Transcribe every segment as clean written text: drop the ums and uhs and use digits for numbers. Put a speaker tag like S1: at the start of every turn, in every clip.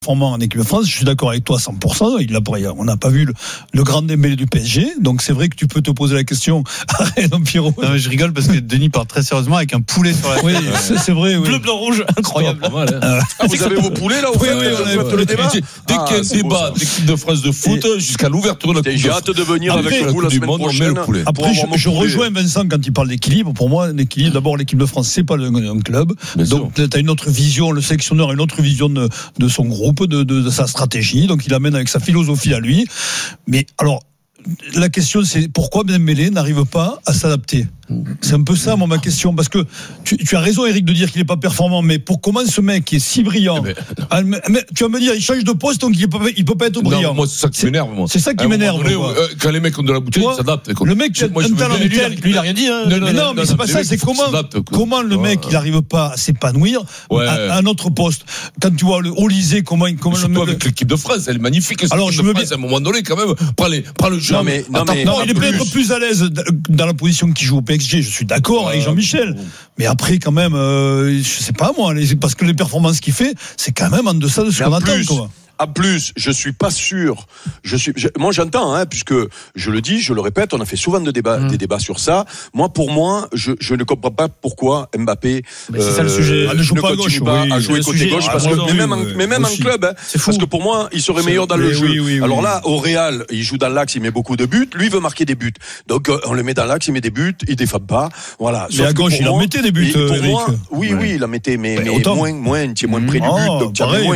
S1: performant en équipe de France, je suis d'accord avec toi à 100%. On n'a pas vu le grand Dembélé du PSG, donc c'est vrai que tu peux te poser la question. Arrête, Pierrot.
S2: Non, mais je rigole parce que Denis parle très sérieusement avec un poulet sur la
S1: Oui, c'est vrai. Oui.
S3: Bleu, blanc, rouge, incroyable.
S4: Pas mal, hein. Vous avez vos poulets là
S1: Oui, on a
S4: le débat.
S5: Dès qu'il y a un débat d'équipe de France de foot, jusqu'à l'ouverture de la Coupe
S4: J'ai
S5: de
S4: hâte de venir
S1: Après,
S4: avec vous la semaine prochaine.
S1: Après, je rejoins Vincent quand il parle d'équilibre. Pour moi, l'équilibre, d'abord, l'équipe de France, c'est pas un club.
S5: Bien
S1: donc, tu as une autre vision, le sélectionneur a une autre vision de son groupe, de sa stratégie. Donc, il amène avec sa philosophie à lui. Mais alors, la question, c'est pourquoi Dembélé n'arrive pas à s'adapter? C'est un peu ça, ma question. Parce que tu as raison, Eric, de dire qu'il n'est pas performant. Mais pour comment ce mec qui est si brillant, mais tu vas me dire, il change de poste, donc il peut pas être brillant.
S5: Non, moi, c'est ça qui m'énerve, moi.
S1: C'est ça qui m'énerve.
S5: Quand les mecs ont de la bouteille, ils s'adaptent.
S1: Le mec,
S3: lui, il a rien dit, hein.
S1: Non, mais c'est pas ça. C'est comment le mec, il n'arrive pas à s'épanouir à un autre poste. Quand tu vois le Olysée, comment le mec.
S5: Avec l'équipe de France, elle est magnifique.
S1: Alors, je veux bien.
S5: À un moment donné, quand même, prends le jeu.
S1: Non, il est peut-être plus à l'aise dans la position qu'il joue au PSG. Je suis d'accord avec Jean-Michel. Mais après, quand même, je sais pas moi, parce que les performances qu'il fait, c'est quand même en deçà de ce qu'on attend, quoi.
S4: En plus, je suis pas sûr. Moi, j'entends, puisque je le dis, je le répète, on a fait souvent des débats sur ça. Pour moi, je ne comprends pas pourquoi Mbappé
S3: c'est ça le sujet.
S4: ne continue pas à jouer côté gauche, parce que même en club, parce que pour moi, il serait meilleur dans le jeu. Alors là, au Real, il joue dans l'axe, il met beaucoup de buts. Lui, il veut marquer des buts. Donc, on le met dans l'axe, il met des buts, il défend pas. Voilà.
S1: Mais à gauche, il en mettait des buts.
S4: Pour moi, oui, il en mettait, mais moins près du but, donc tu as moins.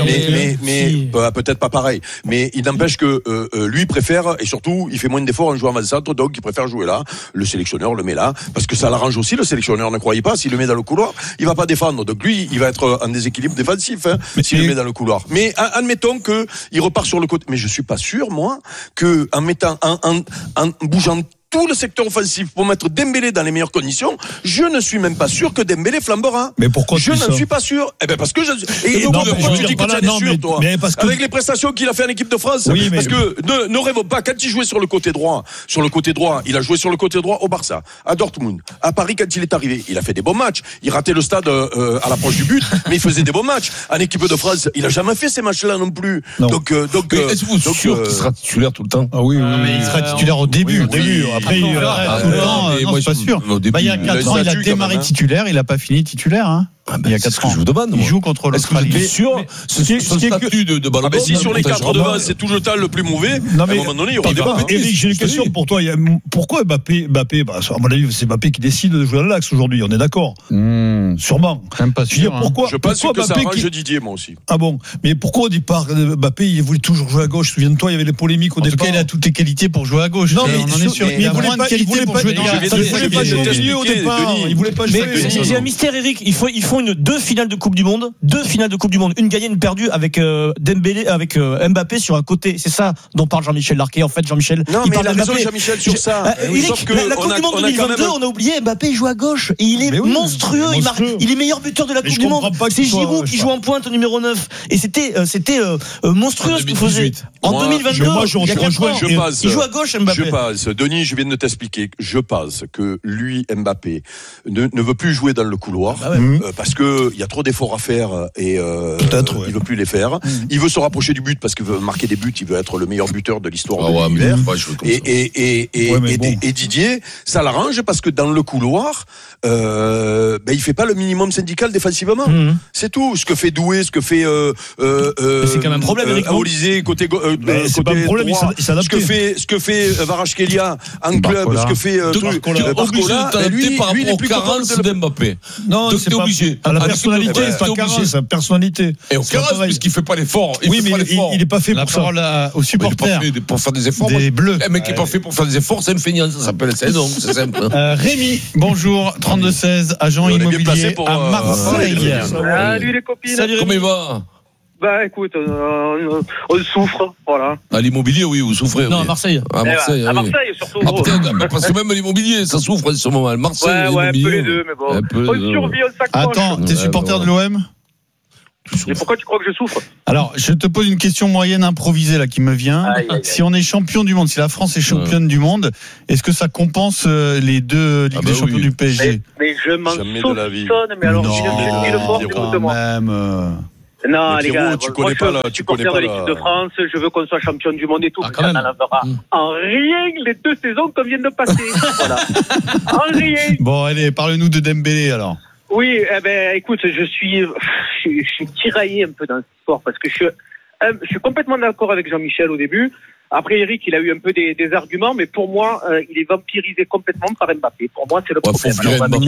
S4: Mais peut-être pas pareil, mais il n'empêche que lui préfère, et surtout il fait moins d'efforts en jouant avant-centre, donc il préfère jouer là. Le sélectionneur le met là parce que ça l'arrange aussi. Le sélectionneur, ne croyez pas, s'il le met dans le couloir, il va pas défendre, donc lui il va être en déséquilibre défensif s'il le met dans le couloir. Mais admettons que il repart sur le côté, mais je suis pas sûr moi que en mettant en bougeant tout le secteur offensif pour mettre Dembélé dans les meilleures conditions, je ne suis même pas sûr que Dembélé flambera.
S1: Mais pourquoi
S4: je n'en suis pas sûr? Parce que pourquoi tu dis que tu en es sûr, toi? Avec les prestations qu'il a fait en équipe de France. Oui, parce que ne rêvons pas, quand il jouait sur le côté droit, il a joué sur le côté droit au Barça, à Dortmund, à Paris quand il est arrivé. Il a fait des bons matchs. Il ratait le stade à l'approche du but, mais il faisait des bons matchs. En équipe de France, il a jamais fait ces matchs-là non plus.
S5: Non. Donc, est-ce que vous êtes sûr qu'il sera titulaire tout le temps?
S2: Ah oui, mais il sera titulaire au début. Après, tout le temps, non, c'est pas sûr. Il y a 4 ans, il a démarré titulaire, il n'a pas fini titulaire. Il y a 4 ans.
S5: Je vous demande.
S2: Il joue contre l'Australie.
S5: Est-ce que sûr ce statut de ballon d'or?
S4: Si sur les 4 devant, c'est tout le temps le plus mauvais, à un moment donné, il y aura des débats.
S1: Eric, j'ai une question pour toi. Pourquoi Mbappé, à mon avis, c'est Mbappé qui décide de jouer à l'axe aujourd'hui, on est d'accord? Sûrement.
S2: Même pas sûr.
S4: Je pense que ça arrange Didier, moi aussi.
S1: Ah bon? Mais pourquoi au départ, Mbappé, il voulait toujours jouer à gauche? Souviens-toi, il y avait les polémiques au départ.
S2: En tout cas, il a toutes les qualités pour jouer à gauche.
S1: Non, mais
S2: on en est sûr.
S1: Il voulait pas jouer au départ. Il voulait pas jouer.
S3: J'ai un mystère, Eric. Ils font deux finales de Coupe du Monde, une gagnée, une perdue avec Dembélé, avec Mbappé sur un côté. C'est ça dont parle Jean-Michel Larquet. En fait, Jean-Michel.
S4: Non,
S3: il
S4: mais
S3: parle
S4: il a raison,
S3: Mbappé.
S4: Jean-Michel, sur ça.
S3: Eric, la Coupe du Monde 2022, on a oublié Mbappé, il joue à gauche et il est monstrueux. Il est meilleur buteur de la Coupe du Monde. C'est Giroud qui joue en pointe au numéro 9 et c'était monstrueux ce qu'il faisait. En 2022, il joue à gauche Mbappé.
S4: Je passe. Denis, je viens de t'expliquer. Je passe que lui, Mbappé, ne veut plus jouer dans le couloir parce que il y a trop d'efforts à faire et il veut plus les faire. Il veut se rapprocher du but parce qu'il veut marquer des buts. Il veut être le meilleur buteur de l'histoire de l'univers. Et Didier, ça l'arrange parce que dans le couloir, il fait pas le minimum syndical défensivement. C'est tout. Ce que fait Doué, ce que fait
S3: c'est quand même un problème, Eric.
S4: Olysée côté
S1: c'est pas un problème,
S4: droit, ce que fait Kvaratskhelia en club, ce que fait
S5: Barcola, lui par rapport aux carences d'Mbappé.
S1: Non, c'est pas obligé. À la personnalité, c'est pas carence, sa personnalité.
S5: Et au carence, puisqu'il fait pas l'effort.
S1: Oui, mais il est pas fait pour ça.
S2: Aux supporters.
S5: Pour faire des efforts.
S2: Des bleus.
S5: Un mec qui est pas fait pour faire des efforts, c'est un feignant, ça s'appelle. C'est simple.
S2: Rémi, bonjour, 32-16, agent immobilier à Marseille.
S6: Salut les copines.
S3: Salut,
S5: comment il va?
S6: Écoute, on souffre, voilà.
S5: À l'immobilier, oui, vous souffrez.
S3: Non,
S5: oui.
S3: à Marseille.
S5: À Marseille,
S6: à Marseille surtout.
S5: Parce que même l'immobilier, ça souffre en ce moment. Marseille,
S6: un peu les deux, mais bon. On survit, on s'accroche.
S2: Attends, t'es supporter de l'OM?
S6: Et pourquoi tu crois que je souffre?
S2: Alors, je te pose une question moyenne improvisée là qui me vient. Si on est champion du monde, si la France est championne du monde, est-ce que ça compense les deux Ligues des champions du PSG?
S6: Mais je m'en saucissonne, mais alors je suis le fort, écoute-moi. Non, les gars,
S4: tu connais pas
S6: je suis supporter de l'équipe de France, je veux qu'on soit champion du monde et tout, mais ça n'enlèvera en rien les 2 saisons qu'on vient de passer. Voilà. En rien.
S2: Bon, allez, parle-nous de Dembélé alors.
S6: Oui, écoute, je suis tiraillé un peu dans cette histoire parce que je suis complètement d'accord avec Jean-Michel au début. Après, Eric, il a eu un peu des arguments, mais pour moi, il est vampirisé complètement par Mbappé. Pour moi, c'est le problème.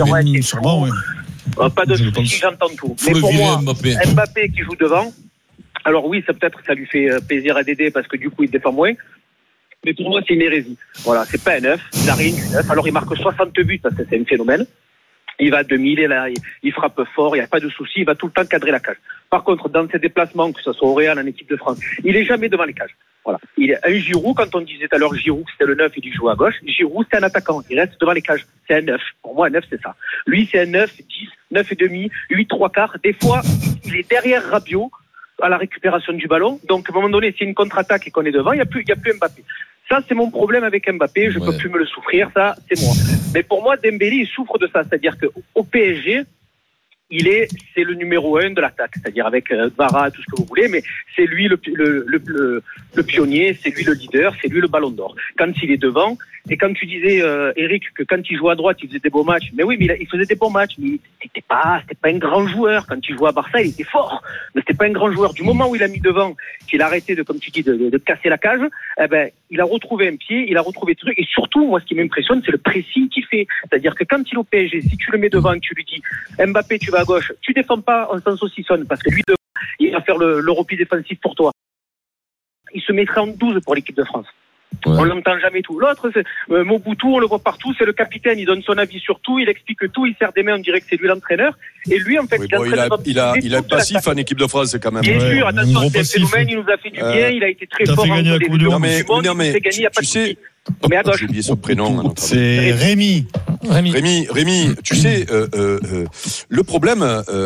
S6: Pas de soucis, j'entends tout. Mais pour moi, Mbappé qui joue devant, alors oui, ça lui fait plaisir à Dédé parce que du coup, il défend moins. Mais pour moi, c'est une hérésie. Voilà, c'est pas un 9, il n'a rien du 9. Alors, il marque 60 buts, ça, c'est un phénomène. Il va à 2000 et là, il frappe fort, il n'y a pas de souci, il va tout le temps cadrer la cage. Par contre, dans ses déplacements, que ce soit au Real, en équipe de France, il est jamais devant les cages. Voilà. Il est un Giroud, quand on disait tout à l'heure Giroud, c'était le 9 et il joue à gauche. Giroud, c'est un attaquant, il reste devant les cages. C'est un 9. Pour moi, un 9, c'est ça. Lui, c'est un 9, 10, 9 et demi, 8, 3/4. Des fois, il est derrière Rabiot à la récupération du ballon. Donc, à un moment donné, s'il y a une contre-attaque et qu'on est devant, il n'y a plus Mbappé. Ça, c'est mon problème avec Mbappé. Je peux plus me le souffrir. Ça, c'est moi. Mais pour moi, Dembélé, il souffre de ça. C'est-à-dire qu'au PSG, c'est le numéro 1 de l'attaque. C'est-à-dire avec Vara, tout ce que vous voulez, mais c'est lui le pionnier, c'est lui le leader, c'est lui le ballon d'or. Quand il est devant, et quand tu disais, Eric, que quand il jouait à droite, il faisait des beaux matchs. Mais oui, mais il faisait des bons matchs. Mais c'était pas un grand joueur. Quand il jouait à Barça, il était fort. Mais c'était pas un grand joueur. Du moment où il a mis devant, qu'il a arrêté comme tu dis, de casser la cage, il a retrouvé un pied, il a retrouvé des trucs. Et surtout, moi, ce qui m'impressionne, c'est le pressing qu'il fait. C'est-à-dire que quand il est au PSG, si tu le mets devant et que tu lui dis, Mbappé, tu vas à gauche, tu défends pas, on s'en saucissonne, parce que lui, devant, il va faire le repli défensif pour toi. Il se mettrait en 12 pour l'équipe de France. Ouais. On l'entend jamais tout. L'autre, c'est Mobutu, on le voit partout, c'est le capitaine, il donne son avis sur tout, il explique tout, il serre des mains, on dirait que c'est lui l'entraîneur. Et lui, en fait,
S4: il a passif en équipe de France, c'est quand même.
S6: Bien sûr, attention, c'est un phénomène, il nous a fait du bien, il a été très fort.
S1: Il a fait gagner la Coupe du Monde.
S6: Il s'est gagné, il n'y a pas de souci. Mais à gauche.
S4: J'ai oublié son prénom.
S2: C'est Rémi.
S4: Rémi, tu sais, le problème,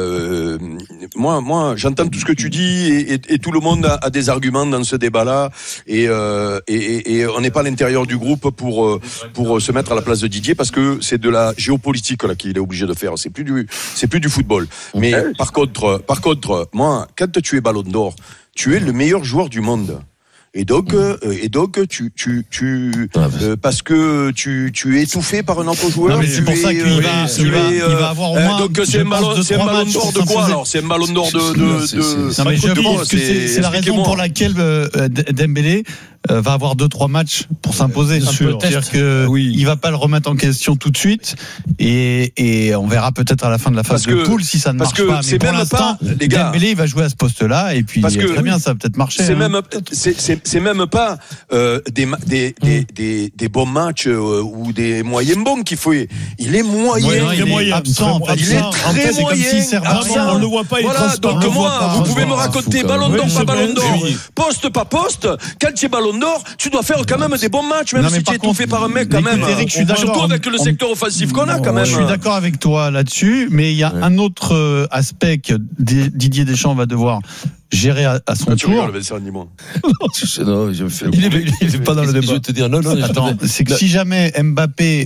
S4: moi, j'entends tout ce que tu dis et tout le monde a des arguments dans ce débat-là et on n'est pas à l'intérieur du groupe pour se mettre à la place de Didier parce que c'est de la géopolitique là qu'il est obligé de faire. C'est plus du football. Mais par contre, moi, quand tu es Ballon d'Or, tu es le meilleur joueur du monde. Et donc, tu parce que tu es étouffé par un autre joueur.
S2: Non, mais c'est pour ça qu'il va avoir au moins.
S4: Donc c'est un ballon d'or de quoi alors? C'est un ballon d'or de.
S2: Non mais je pense que c'est la raison pour laquelle Dembélé va avoir 2-3 matchs pour s'imposer. C'est-à-dire que il va pas le remettre en question tout de suite et on verra peut-être à la fin de la phase de poule si ça ne marche pas. Mais pour l'instant, Dembélé il va jouer à ce poste-là et puis très bien, ça va peut-être marcher.
S4: C'est même pas des bons matchs ou des moyens bons qu'il faut. Il est moyen.
S2: Il est absent.
S4: Il est très moyen.
S1: On le voit pas.
S4: Voilà. Donc moi, vous pouvez me raconter ballon d'or, pas ballon d'or, poste pas poste. Quand tu es ballon d'or, tu dois faire quand même des bons matchs, même si tu es étouffé par un mec quand même. Surtout avec le secteur offensif qu'on a quand même.
S2: Je suis d'accord avec toi là-dessus, mais il y a un autre aspect que Didier Deschamps va devoir gérer à son tour.
S5: Non, je fais.
S1: Il est pas dans le débat.
S5: Je vais te dire non.
S2: Attends, c'est que si jamais Mbappé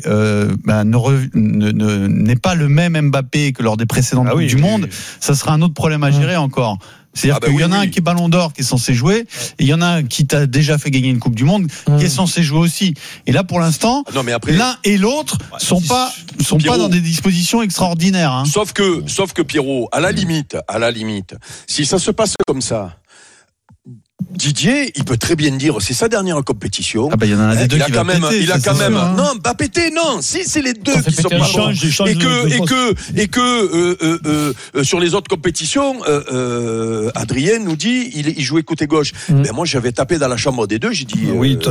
S2: n'est pas le même Mbappé que lors des précédentes Coupes du Monde, ça sera un autre problème à gérer encore. C'est-à-dire qu'il y en a un qui est ballon d'or, qui est censé jouer, et il y en a un qui t'a déjà fait gagner une Coupe du Monde, qui est censé jouer aussi. Et là, pour l'instant, l'un et l'autre sont pas dans des dispositions extraordinaires. Hein.
S4: Sauf que Pierrot, à la limite, si ça se passe comme ça, Didier, il peut très bien dire, c'est sa dernière compétition.
S2: Il y en a un des deux qui va péter.
S4: Il a quand même, non, pas péter, non. Si c'est les deux qui sont pas bons. Et que sur les autres compétitions, Adrien nous dit, il jouait côté gauche. Ben moi, j'avais tapé dans la chambre des deux. J'ai dit,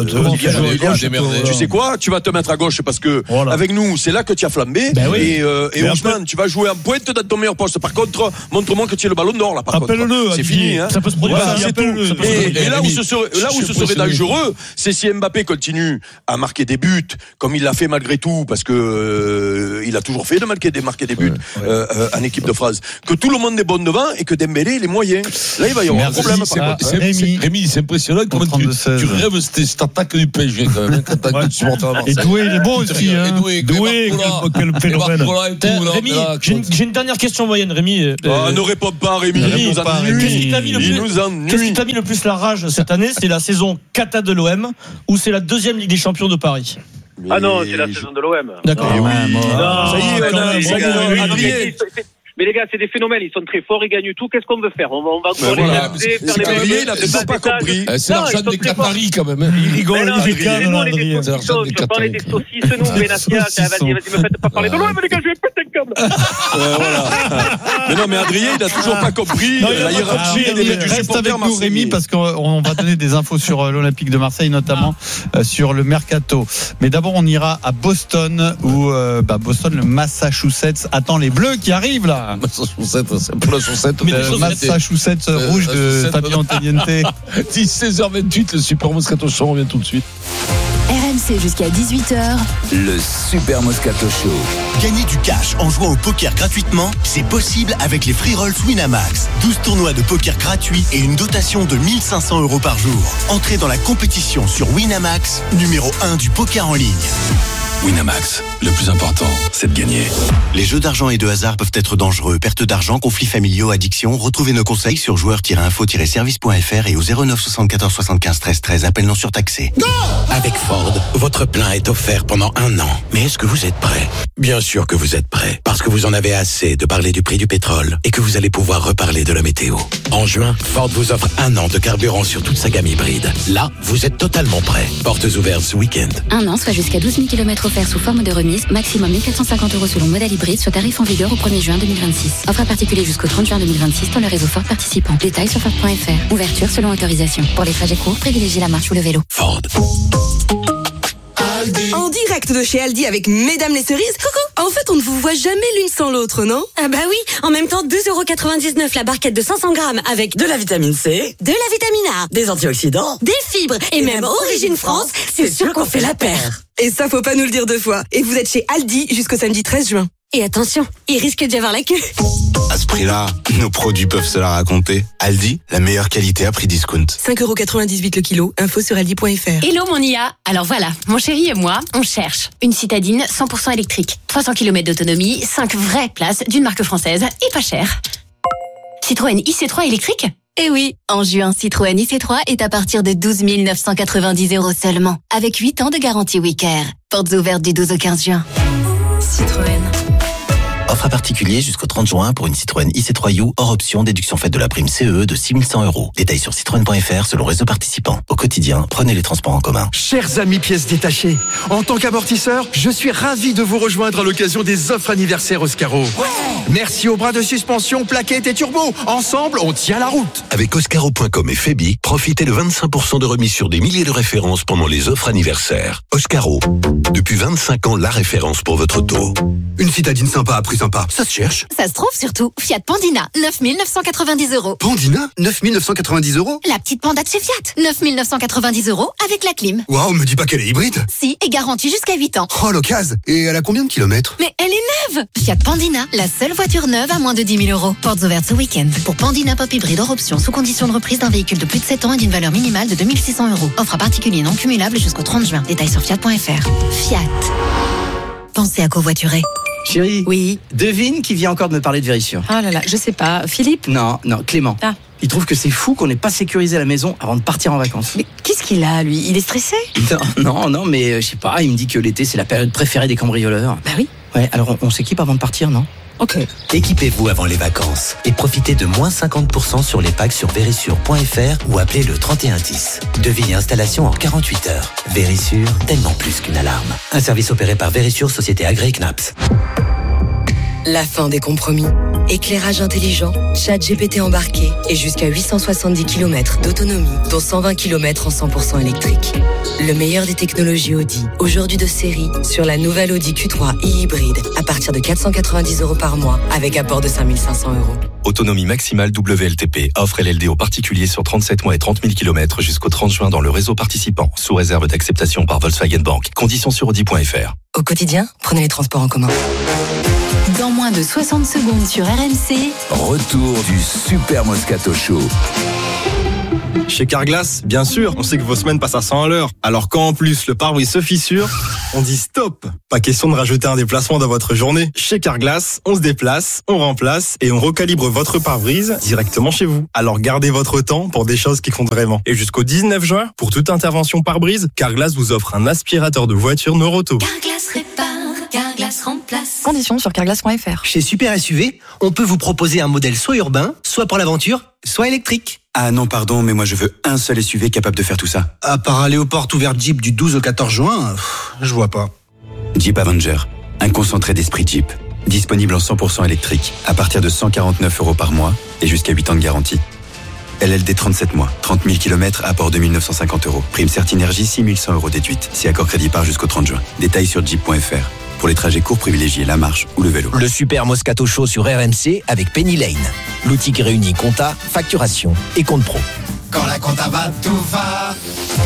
S4: tu sais quoi, tu vas te mettre à gauche parce que avec nous, c'est là que tu as flambé. Et Ousmane, tu vas jouer en pointe dans ton meilleur poste. Par contre, montre-moi que tu es le ballon d'or là. Par contre,
S1: rappelle-le.
S4: C'est fini.
S1: Ça peut se produire.
S4: C'est tout. Mais là où ce serait dangereux, c'est si Mbappé continue à marquer des buts, comme il l'a fait malgré tout, parce que il a toujours fait de marquer des buts en équipe de France, que tout le monde est bon devant et que Dembélé il est moyen. Là, il va y avoir un problème.
S5: Rémi, c'est impressionnant comment tu rêves cette attaque du PSG quand même.
S1: Et Doué, il est bon aussi. Doué, quel phénomène.
S3: Rémi, j'ai une dernière question moyenne, Rémi.
S4: Ne réponds pas, Rémi. Il nous ennuie.
S3: Qu'est-ce qui t'a mis le plus la rage cette année? C'est la saison cata de l'OM ou c'est la deuxième Ligue des Champions de Paris?
S6: Ah non, c'est la saison de l'OM.
S3: D'accord.
S4: Ça y est, Adrien.
S6: Mais les gars, c'est des phénomènes, ils sont très forts, ils gagnent tout. Qu'est-ce qu'on veut faire? On va encore les laisser, faire les
S4: Adrien, il a toujours pas compris.
S5: C'est l'argent des Qataris quand même.
S1: Il rigole, il décale,
S6: Adrien. Je parlais des saucisses, nous, Benatia. Vas-y, me faites pas parler de l'OM, les gars, je vais péter un câble.
S4: Mais non, mais Adrien, il a toujours pas compris la hiérarchie du supporter.
S2: Reste avec nous, Rémi, parce qu'on va donner des infos sur l'Olympique de Marseille, notamment sur le mercato. Mais d'abord, on ira à Boston, où Boston, le Massachusetts attend les Bleus qui arrivent là.
S5: Massachusetts, c'est pour la chaussette.
S2: Massachusetts rouge de Fabien Antoniente.
S5: 16h28, le Super Moscato Show, on revient tout de suite.
S7: RMC jusqu'à 18h.
S8: Le Super Moscato Show. Gagner du cash en jouant au poker gratuitement, c'est possible avec les Free Rolls Winamax. 12 tournois de poker gratuits et une dotation de 1 500 € par jour. Entrez dans la compétition sur Winamax, numéro 1 du poker en ligne.
S9: Winamax, le plus important, c'est de gagner.
S8: Les jeux d'argent et de hasard peuvent être dangereux. Perte d'argent, conflits familiaux, addiction. Retrouvez nos conseils sur joueurs-info-service.fr et au 09 74 75 13 13. Appel non surtaxé.
S10: Go! Avec Ford, votre plein est offert pendant 1 an. Mais est-ce que vous êtes prêt? Bien sûr que vous êtes prêt. Parce que vous en avez assez de parler du prix du pétrole et que vous allez pouvoir reparler de la météo. En juin, Ford vous offre 1 an de carburant sur toute sa gamme hybride. Là, vous êtes totalement prêt. Portes ouvertes ce week-end.
S7: 1 an, soit jusqu'à 12 000 km offerts sous forme de remise, maximum 1 450 € selon modèle hybride, sur tarif en vigueur au 1er juin 2026. Offre à particulier jusqu'au 30 juin 2026 dans le réseau Ford participant. Détails sur Ford.fr. Ouverture selon autorisation. Pour les trajets courts, privilégiez la marche ou le vélo.
S10: Ford.
S11: En direct de chez Aldi avec Mesdames les cerises. Coucou. En fait, on ne vous voit jamais l'une sans l'autre, non?
S12: Ah bah oui. En même temps, 2,99 € la barquette de 500 grammes avec
S11: de la vitamine C,
S12: de la vitamine A,
S11: des antioxydants,
S12: des fibres et même Origine France. C'est sûr qu'on fait la paire.
S11: Et ça, faut pas nous le dire 2 fois. Et vous êtes chez Aldi jusqu'au samedi 13 juin.
S12: Et attention, il risque d'y avoir la queue.
S13: À ce prix-là, nos produits peuvent se la raconter. Aldi, la meilleure qualité à prix discount.
S11: 5,98 € le kilo. Info sur aldi.fr.
S12: Hello mon IA. Alors voilà, mon chéri et moi, on cherche une citadine 100% électrique. 300 km d'autonomie, 5 vraies places d'une marque française et pas cher. Citroën IC3 électrique?
S7: Eh oui, en juin, Citroën IC3 est à partir de 12 990 € seulement, avec 8 ans de garantie Wicare. Portes ouvertes du 12 au 15 juin.
S12: Citroën.
S8: Offre à particulier jusqu'au 30 juin pour une Citroën IC3U hors option, déduction faite de la prime CEE de 6 100 €. Détails sur citroën.fr selon réseau participant. Au quotidien, prenez les transports en commun.
S14: Chers amis pièces détachées, en tant qu'amortisseur, je suis ravi de vous rejoindre à l'occasion des offres anniversaires Oscaro. Ouais. Merci aux bras de suspension, plaquettes et turbo. Ensemble, on tient la route.
S15: Avec Oscaro.com et Febi, profitez de 25% de remise sur des milliers de références pendant les offres anniversaires. Oscaro, depuis 25 ans, la référence pour votre auto.
S14: Une citadine sympa à prix sympa, ça se cherche.
S12: Ça se trouve surtout. Fiat Pandina, 9 990 €.
S14: Pandina, 9 990 €.
S12: La petite Panda de chez Fiat, 9 990 € avec la clim.
S14: Waouh, me dis pas qu'elle est hybride.
S12: Si, et garantie jusqu'à 8 ans.
S14: Oh, l'occasion. Et elle a combien de kilomètres?
S12: Mais elle est neuve. Fiat Pandina, la seule voiture neuve à moins de 10 000 €. Portes ouvertes ce week-end. Pour Pandina Pop Hybride hors option, sous condition de reprise d'un véhicule de plus de 7 ans et d'une valeur minimale de 2 600 €. Offre à particulier non cumulable jusqu'au 30 juin. Détails sur Fiat.fr. Fiat. Pensez à covoiturer.
S3: Chérie.
S12: Oui.
S3: Devine qui vient encore de me parler de Vérissure.
S12: Oh là là, je sais pas. Philippe?
S3: Non, Clément.
S12: Ah.
S3: Il trouve que c'est fou qu'on n'ait pas sécurisé la maison avant de partir en vacances.
S12: Mais qu'est-ce qu'il a, lui? Il est stressé?
S3: Non, mais je sais pas, il me dit que l'été c'est la période préférée des cambrioleurs.
S12: Bah oui.
S3: Ouais, alors on s'équipe avant de partir, non?
S12: Ok.
S8: Équipez-vous avant les vacances et profitez de moins 50% sur les packs sur Vérissure.fr ou appelez le 3110. Devis et installation en 48 heures. Vérissure, tellement plus qu'une alarme. Un service opéré par Vérissure, société agréée CNAPS.
S11: La fin des compromis. éclairage intelligent, chat GPT embarqué et jusqu'à 870 km d'autonomie, dont 120 km en 100% électrique. Le meilleur des technologies Audi, aujourd'hui de série, sur la nouvelle Audi Q3 e-hybride, à partir de 490 € par mois, avec apport de 5 500 €.
S16: Autonomie maximale WLTP. Offre LLD aux particuliers sur 37 mois et 30 000 km jusqu'au 30 juin dans le réseau participant, sous réserve d'acceptation par Volkswagen Bank. Conditions sur Audi.fr.
S11: Au quotidien, prenez les transports en commun.
S12: Dans moins de 60 secondes sur RMC.
S15: Retour du Super Moscato Show.
S17: Chez Carglass, bien sûr, on sait que vos semaines passent à 100 à l'heure. Alors quand en plus le pare-brise se fissure, on dit stop. Pas question de rajouter un déplacement dans votre journée. Chez Carglass, on se déplace, on remplace et on recalibre votre pare-brise directement chez vous. Alors gardez votre temps pour des choses qui comptent vraiment. Et jusqu'au 19 juin, pour toute intervention pare-brise, Carglass vous offre un aspirateur de voiture Noroto.
S12: Carglass répare, Carglass remplace.
S11: Conditions sur carglass.fr.
S18: Chez Super SUV, on peut vous proposer un modèle soit urbain, soit pour l'aventure, soit électrique.
S19: Ah non, pardon, mais moi je veux un seul SUV capable de faire tout ça.
S18: À part aller aux portes ouvertes Jeep du 12 au 14 juin, je vois pas.
S19: Jeep Avenger, un concentré d'esprit Jeep. Disponible en 100% électrique, à partir de 149 € par mois et jusqu'à 8 ans de garantie. LLD 37 mois, 30 000 km, apport de 1 950 €. Prime Certinergie, 6 100 € déduite. Si accord crédit par jusqu'au 30 juin. Détails sur jeep.fr. Pour les trajets courts, privilégiez la marche ou le vélo.
S8: Le Super Moscato Show sur RMC avec Penny Lane. L'outil qui réunit compta, facturation et compte pro.
S20: Quand la compta va, tout va.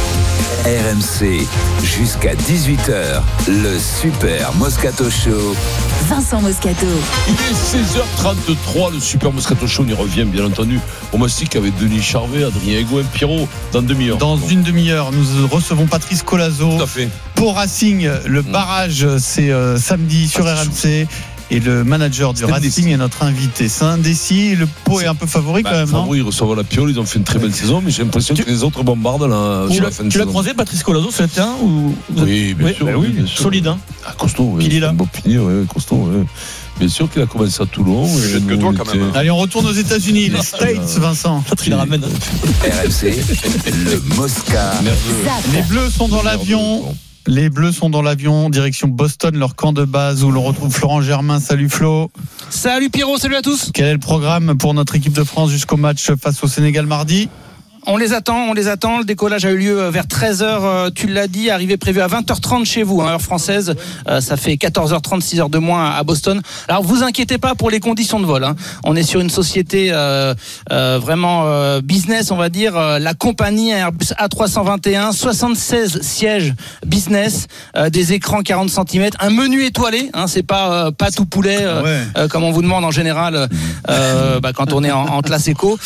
S15: RMC, jusqu'à 18h, le Super Moscato Show.
S12: Vincent Moscato.
S5: Il est 16h33, le Super Moscato Show, on y revient bien entendu. Au Mastic avec Denis Charvet, Adrien Egoin, Pierrot, dans demi-heure.
S2: Dans une demi-heure, nous recevons Patrice Colazo.
S5: Tout à fait.
S2: Pour Racing, le barrage, c'est samedi sur RMC. Et le manager du Racing est notre invité. C'est indécis. Le Pau est un peu favori quand même, non?
S5: Favori, ils reçoivent la piole. Ils ont fait une très belle saison, mais j'ai l'impression que les autres bombardent là.
S3: Tu l'as croisé, Patrice Colazo, sur le terrain ou...
S5: Oui, bien sûr.
S3: Bien sûr. Solide, hein?
S5: Ah, costaud.
S3: Qu'il est là.
S5: Bon pilier, costaud. Ouais. Bien sûr qu'il a commencé à Toulon.
S4: Plus que toi, quand même.
S2: Allez, on retourne aux États-Unis, les States, Vincent.
S3: Il ramène.
S15: RMC, le Mosca.
S2: Les Bleus sont dans l'avion. Les Bleus sont dans l'avion, direction Boston, leur camp de base où l'on retrouve Florent Germain. Salut Flo.
S21: Salut Pierrot, salut à tous.
S2: Quel est le programme pour notre équipe de France jusqu'au match face au Sénégal mardi ?
S21: On les attend. Le décollage a eu lieu vers 13h, tu l'as dit, arrivée prévue à 20h30 chez vous, heure française. Ça fait 14h30, 6 heures de moins à Boston. Alors, vous inquiétez pas pour les conditions de vol. On est sur une société vraiment business, on va dire. La compagnie Airbus A321, 76 sièges business, des écrans 40 cm, un menu étoilé. C'est pas pâte ou poulet, comme on vous demande en général quand on est en classe éco.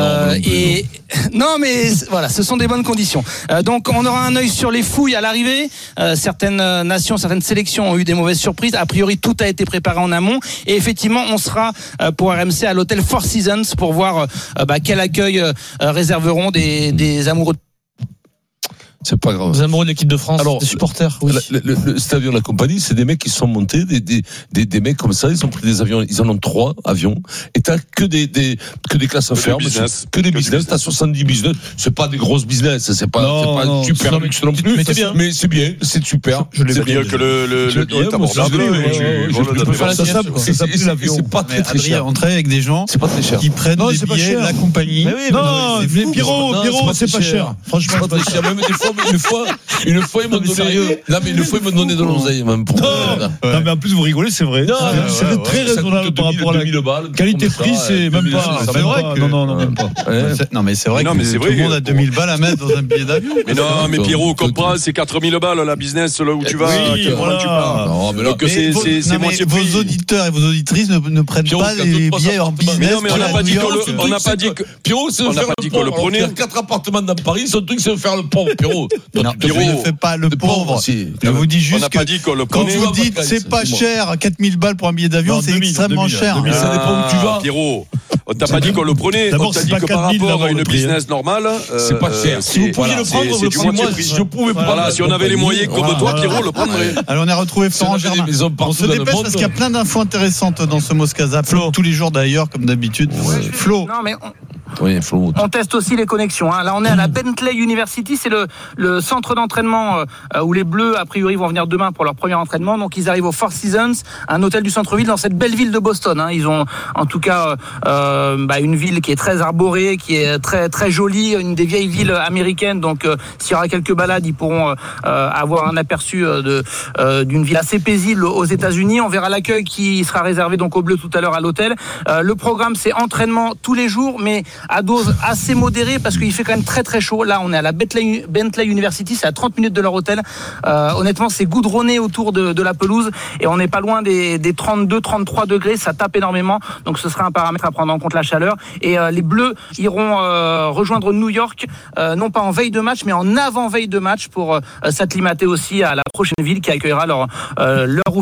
S21: Non, mais voilà, ce sont des bonnes conditions. Donc, on aura un œil sur les fouilles à l'arrivée. Certaines nations, certaines sélections ont eu des mauvaises surprises. A priori, tout a été préparé en amont. Et effectivement, on sera pour RMC à l'hôtel Four Seasons pour voir quel accueil réserveront des amoureux de...
S5: C'est pas grave.
S3: Vous amoureux de l'équipe de France,
S5: alors,
S3: des supporters, oui.
S5: Cet avion de la compagnie, c'est des mecs qui sont montés, des mecs comme ça, ils ont pris des avions, ils en ont 3 avions, et t'as que des classes fermes, que des business, t'as 70 business, c'est pas des grosses business, c'est pas super luxe non plus, mais c'est bien, c'est super.
S4: C'est bien que le billet est abordable.
S5: C'est pas très cher.
S2: On travaille avec des gens qui prennent des billets, la compagnie.
S1: Non, mais Pierrot, c'est pas cher. Franchement,
S5: c'est pas très cher. Même des fois, une fois, ils m'ont donné. Non, mais une fois, ils m'ont donné de l'oseille, même.
S1: Non, mais en plus, vous rigolez, c'est vrai. C'est très raisonnable par rapport à la qualité-prix, c'est même pas.
S2: C'est vrai que. Non, même pas. Non, mais c'est vrai que tout le monde a 2000 balles à mettre dans un billet d'avion.
S4: Mais non, mais Pierrot, comprends, c'est 4000 balles, la business, là où tu vas.
S1: Oui, voilà.
S4: Donc, c'est moitié prix.
S2: Vos auditeurs et vos auditrices ne prennent pas les billets en business.
S4: Mais non, mais on n'a pas dit que.
S5: Pierrot, c'est de faire le pauvre. Il y a 4 appartements dans Paris, son truc, c'est de faire le pauvre, Pierrot.
S2: Non, je ne fais pas le pauvre. Je vous dis juste que quand vous dites c'est pas cher, 4000 balles pour un billet d'avion, c'est extrêmement cher.
S5: Mais ça dépend où tu vas.
S4: Pierrot, on t'a pas dit qu'on le prenait. On t'a dit que par rapport à une business normale,
S5: c'est pas cher.
S3: Si vous pouviez le prendre, vous le prendriez.
S5: Je pouvais prendre.
S4: Voilà, si on avait les moyens comme toi, Pierrot, le prendrait.
S2: Alors on a retrouvé Florent Germain. On se dépêche parce qu'il y a plein d'infos intéressantes dans ce Moscato. Tous les jours d'ailleurs, comme d'habitude. Flo.
S21: Non, mais
S5: Oui, Flowood.
S21: On teste aussi les connexions. Là, on est à la Bentley University. C'est le centre d'entraînement où les Bleus, a priori, vont venir demain pour leur premier entraînement. Donc, ils arrivent au Four Seasons, un hôtel du centre-ville dans cette belle ville de Boston. Ils ont, en tout cas, une ville qui est très arborée, qui est très, très jolie, une des vieilles villes américaines. Donc, s'il y aura quelques balades, ils pourront avoir un aperçu d'une ville assez paisible aux États-Unis. On verra l'accueil qui sera réservé donc aux Bleus tout à l'heure à l'hôtel. Le programme, c'est entraînement tous les jours, mais à dose assez modérée parce qu'il fait quand même très très chaud. Là, on est à la Bentley University, c'est à 30 minutes de leur hôtel. Honnêtement, c'est goudronné autour de la pelouse et on n'est pas loin des 32-33 degrés. Ça tape énormément, donc ce sera un paramètre à prendre en compte, la chaleur. Et les Bleus iront rejoindre New York, non pas en veille de match, mais en avant-veille de match pour s'acclimater aussi à la prochaine ville qui accueillera leur ouverture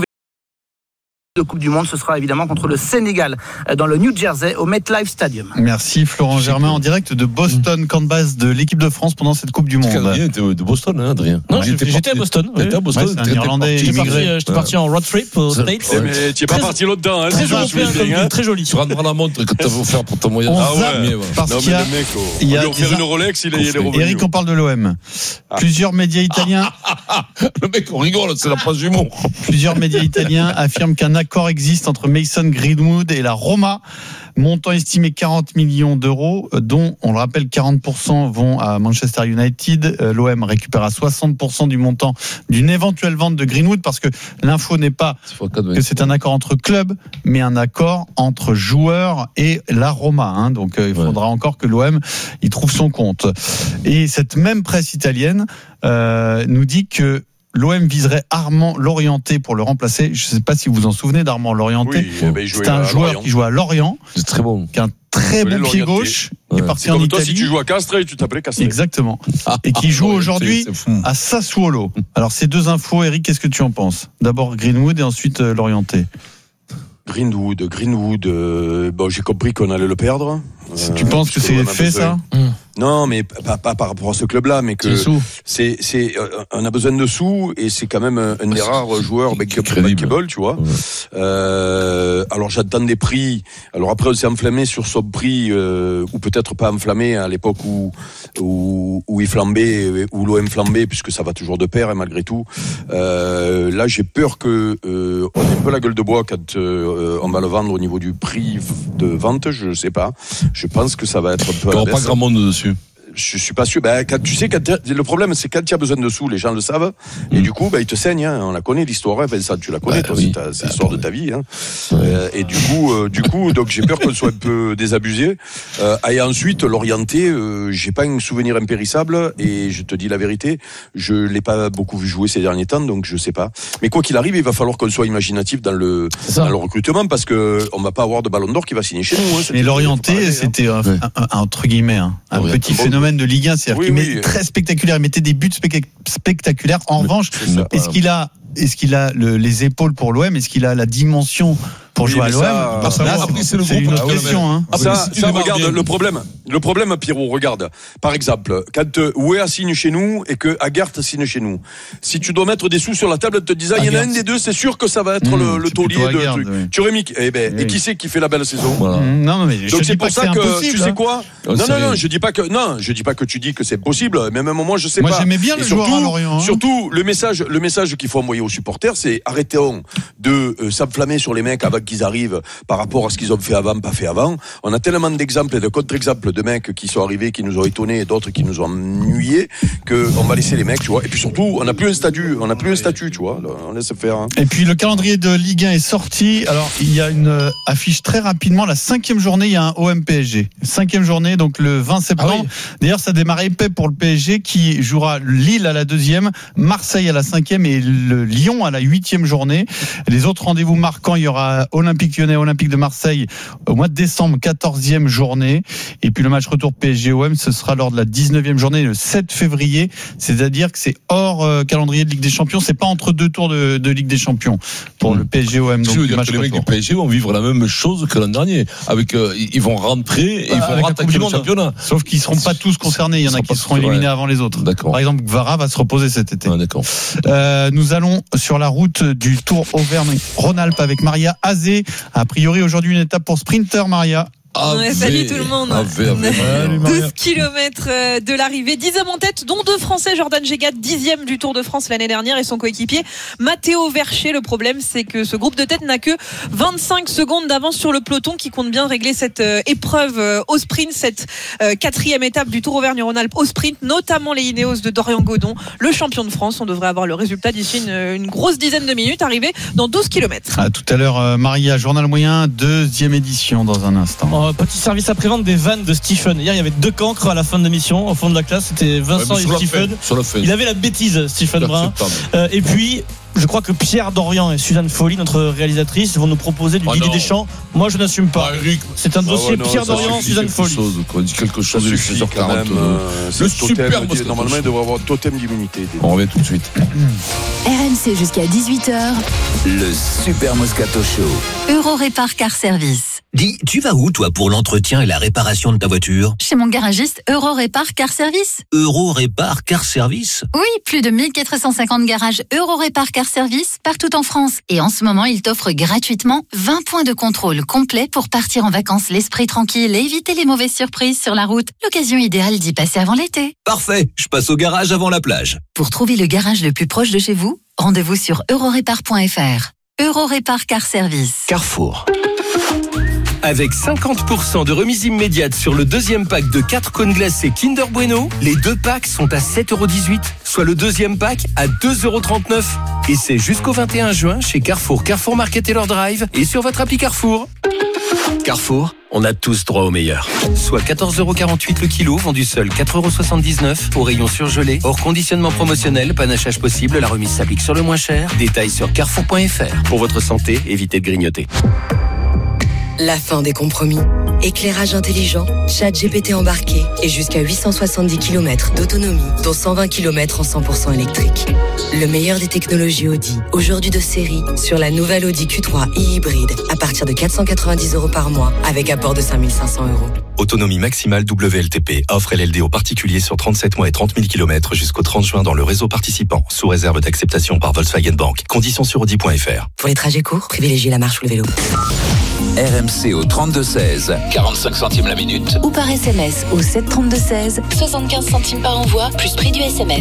S21: de Coupe du Monde. Ce sera évidemment contre le Sénégal dans le New Jersey au MetLife Stadium.
S2: Merci Florent Germain en direct de Boston, camp de base de l'équipe de France pendant cette Coupe du Monde.
S5: Adrien était de Boston, Adrien.
S21: Non, j'étais à Boston.
S5: T'étais à Boston.
S2: C'est un Irlandais immigré.
S21: J'étais parti en road trip aux States.
S4: Mais tu n'es pas parti là-dedans.
S21: Très européen, très joli.
S5: Tu rendras la montre que tu avais offert pour ton voyage.
S2: Parce qu'il y a
S4: on lui offert une Rolex, il est revenu.
S2: Eric, on parle de l'OM. Plusieurs médias italiens.
S5: Le mec, on rigole, c'est la phrase du mot.
S2: Plusieurs médias italiens affirment qu'un accord existe entre Mason Greenwood et la Roma. Montant estimé 40 millions d'euros, dont, on le rappelle, 40% vont à Manchester United. L'OM récupérera 60% du montant d'une éventuelle vente de Greenwood, parce que l'info n'est pas que c'est un accord entre clubs, mais un accord entre joueurs et la Roma. Donc il faudra encore que l'OM y trouve son compte. Et cette même presse italienne nous dit que l'OM viserait Armand Lorienté pour le remplacer. Je ne sais pas si vous vous en souvenez d'Armand Lorienté.
S4: Oui,
S2: c'est un joueur qui joue à Lorient.
S5: C'est très bon.
S2: Qui a un très bon pied gauche. Qui est parti en Italie.
S4: Toi, si tu joues à Castres, tu t'appelais Castres.
S2: Exactement. Et qui joue aujourd'hui à Sassuolo. Alors, ces deux infos, Eric, qu'est-ce que tu en penses? D'abord Greenwood et ensuite Lorienté.
S4: Greenwood, j'ai compris qu'on allait le perdre.
S2: Tu penses que c'est fait, ça?
S4: Non, mais pas par rapport à ce club-là, mais que on a besoin de sous et c'est quand même un des rares joueurs bankable, tu vois. Alors j'attends des prix. Alors après on s'est enflammé sur son prix ou peut-être pas enflammé à l'époque où il flambait, où l'OM flambait, puisque ça va toujours de pair, malgré tout. Là j'ai peur que on ait un peu la gueule de bois quand on va le vendre au niveau du prix de vente. Je sais pas. Je pense que ça va être un peu.
S5: Il n'y aura pas grand monde dessus.
S4: Je suis pas sûr. Quand le problème, c'est quand tu as besoin de sous, les gens le savent. Et du coup, ils te saignent. On la connaît, l'histoire. Ça, tu la connais, toi. C'est l'histoire de ta vie. Et du coup, donc j'ai peur qu'on soit un peu désabusé. Et ensuite, l'orienté, j'ai pas un souvenir impérissable. Et je te dis la vérité, je l'ai pas beaucoup vu jouer ces derniers temps, donc je sais pas. Mais quoi qu'il arrive, il va falloir qu'on soit imaginatif dans le recrutement, parce que on va pas avoir de Ballon d'Or qui va signer chez nous.
S2: Mais l'orienté, c'était entre guillemets un petit phénomène de Ligue 1, c'est-à-dire qu'il met très spectaculaire, il mettait des buts spectaculaires. En revanche, est-ce qu'il a les épaules pour l'OM? Est-ce qu'il a la dimension pour jouer à l'OM?
S5: C'est
S2: une autre question.
S4: Ça, regarde, le problème, Pierrot, regarde. Par exemple, quand Ouéa signe chez nous et que Aguert signe chez nous, si tu dois mettre des sous sur la table en te disant, il y en a un des deux, c'est sûr que ça va être le taulier de truc. Tu aurais mis, et qui c'est qui fait la belle saison?
S2: Non, mais
S4: donc c'est pour ça que, tu sais quoi? Non, je dis pas que tu dis que c'est possible, mais même moi, je sais pas.
S2: Moi, j'aimais bien le joueur à Lorient.
S4: Surtout, le message qu'il faut envoyer aux supporters, c'est arrêtons de s'enflammer sur les mecs avant qu'ils arrivent par rapport à ce qu'ils ont fait avant, pas fait avant. On a tellement d'exemples et de contre-exemples de mecs qui sont arrivés, qui nous ont étonnés, et d'autres qui nous ont ennuyés, qu'on va laisser les mecs, tu vois. Et puis surtout, on n'a plus un statut, tu vois. On laisse faire.
S2: Et puis le calendrier de Ligue 1 est sorti. Alors il y a une affiche très rapidement. La 5e journée, il y a un OM PSG. 5e journée, donc le 20 septembre. D'ailleurs, ça démarre épais pour le PSG qui jouera Lille à la 2e, Marseille à la 5e et le Lyon à la 8e journée. Les autres rendez-vous marquants, il y aura Olympique Lyonnais, Olympique de Marseille au mois de décembre, 14e journée. Et puis le match retour PSG-OM, ce sera lors de la 19e journée, le 7 février. C'est-à-dire que c'est hors calendrier de Ligue des Champions. C'est pas entre deux tours de Ligue des Champions pour le PSG-OM.
S5: Donc les mecs du PSG vont vivre la même chose que l'an dernier. Ils vont rentrer et ils vont rattaquer le championnat.
S2: Sauf qu'ils seront pas tous concernés. Il y en a qui seront éliminés avant les autres.
S5: D'accord.
S2: Par exemple, Vara va se reposer cet été.
S5: D'accord.
S2: Nous allons sur la route du Tour Auvergne-Rhône-Alpes avec Maria Azé. A priori, aujourd'hui, une étape pour sprinter, Maria.
S6: Salut tout le monde. 12 km de l'arrivée, 10 hommes en tête, dont 2 Français, Jordan Gégat, 10e du Tour de France l'année dernière, et son coéquipier Matteo Vercher. Le problème, c'est que ce groupe de tête n'a que 25 secondes d'avance sur le peloton, qui compte bien régler cette épreuve au sprint, cette 4e étape du Tour Auvergne-Rhône-Alpes au sprint, notamment les Ineos de Dorian Godon, le champion de France. On devrait avoir le résultat d'ici une grosse dizaine de minutes, arrivé dans 12 km.
S2: Tout à l'heure, Maria, journal moyen, 2e édition dans un instant.
S21: Petit service après-vente des vannes de Stephen. Hier, il y avait 2 cancres à la fin de l'émission. Au fond de la classe, c'était Vincent et Stephen. Il avait la bêtise, Stephen Brun. Et puis, je crois que Pierre Dorian et Suzanne Folly, notre réalisatrice, vont nous proposer du Didier Deschamps. Moi, je n'assume pas. C'est un dossier Pierre Dorian, Suzanne Folly.
S5: On dit quelque chose, il est 16h40.
S4: Le super Moscato. Normalement, il devrait avoir totem d'immunité.
S5: On revient tout de suite.
S12: RMC jusqu'à 18h.
S15: Le Super Moscato Show.
S12: Eurorépar Car Service.
S18: Dis, tu vas où, toi, pour l'entretien et la réparation de ta voiture?
S12: Chez mon garagiste Eurorépar Car Service.
S18: Eurorépar Car Service?
S12: Oui, plus de 1450 garages Eurorépar Car Service partout en France. Et en ce moment, il t'offre gratuitement 20 points de contrôle complet pour partir en vacances l'esprit tranquille et éviter les mauvaises surprises sur la route. L'occasion idéale d'y passer avant l'été.
S18: Parfait, je passe au garage avant la plage.
S12: Pour trouver le garage le plus proche de chez vous, rendez-vous sur eurorépar.fr. Eurorépar Car Service.
S18: Carrefour.
S22: Avec 50% de remise immédiate sur le 2e pack de 4 cônes glacés Kinder Bueno, les 2 packs sont à 7,18€, soit le 2e pack à 2,39€. Et c'est jusqu'au 21 juin chez Carrefour, Carrefour Market Taylor Drive et sur votre appli Carrefour.
S18: Carrefour, on a tous droit au meilleur.
S22: Soit 14,48€ le kilo, vendu seul 4,79€ au rayon surgelé, hors conditionnement promotionnel, panachage possible, la remise s'applique sur le moins cher. Détails sur carrefour.fr. Pour votre santé, évitez de grignoter.
S11: La fin des compromis. Éclairage intelligent, ChatGPT embarqué et jusqu'à 870 km d'autonomie, dont 120 km en 100% électrique. Le meilleur des technologies Audi, aujourd'hui de série, sur la nouvelle Audi Q3 e-hybride, à partir de 490€ par mois, avec apport de 5 500€.
S16: Autonomie maximale WLTP. Offre LLD aux particuliers sur 37 mois et 30 000 km jusqu'au 30 juin dans le réseau participant, sous réserve d'acceptation par Volkswagen Bank. Conditions sur Audi.fr.
S11: Pour les trajets courts, privilégiez la marche ou le vélo.
S15: RMC au 32-16, 45 centimes la minute.
S12: Ou par SMS au 732-16, 75 centimes par envoi, plus prix du SMS.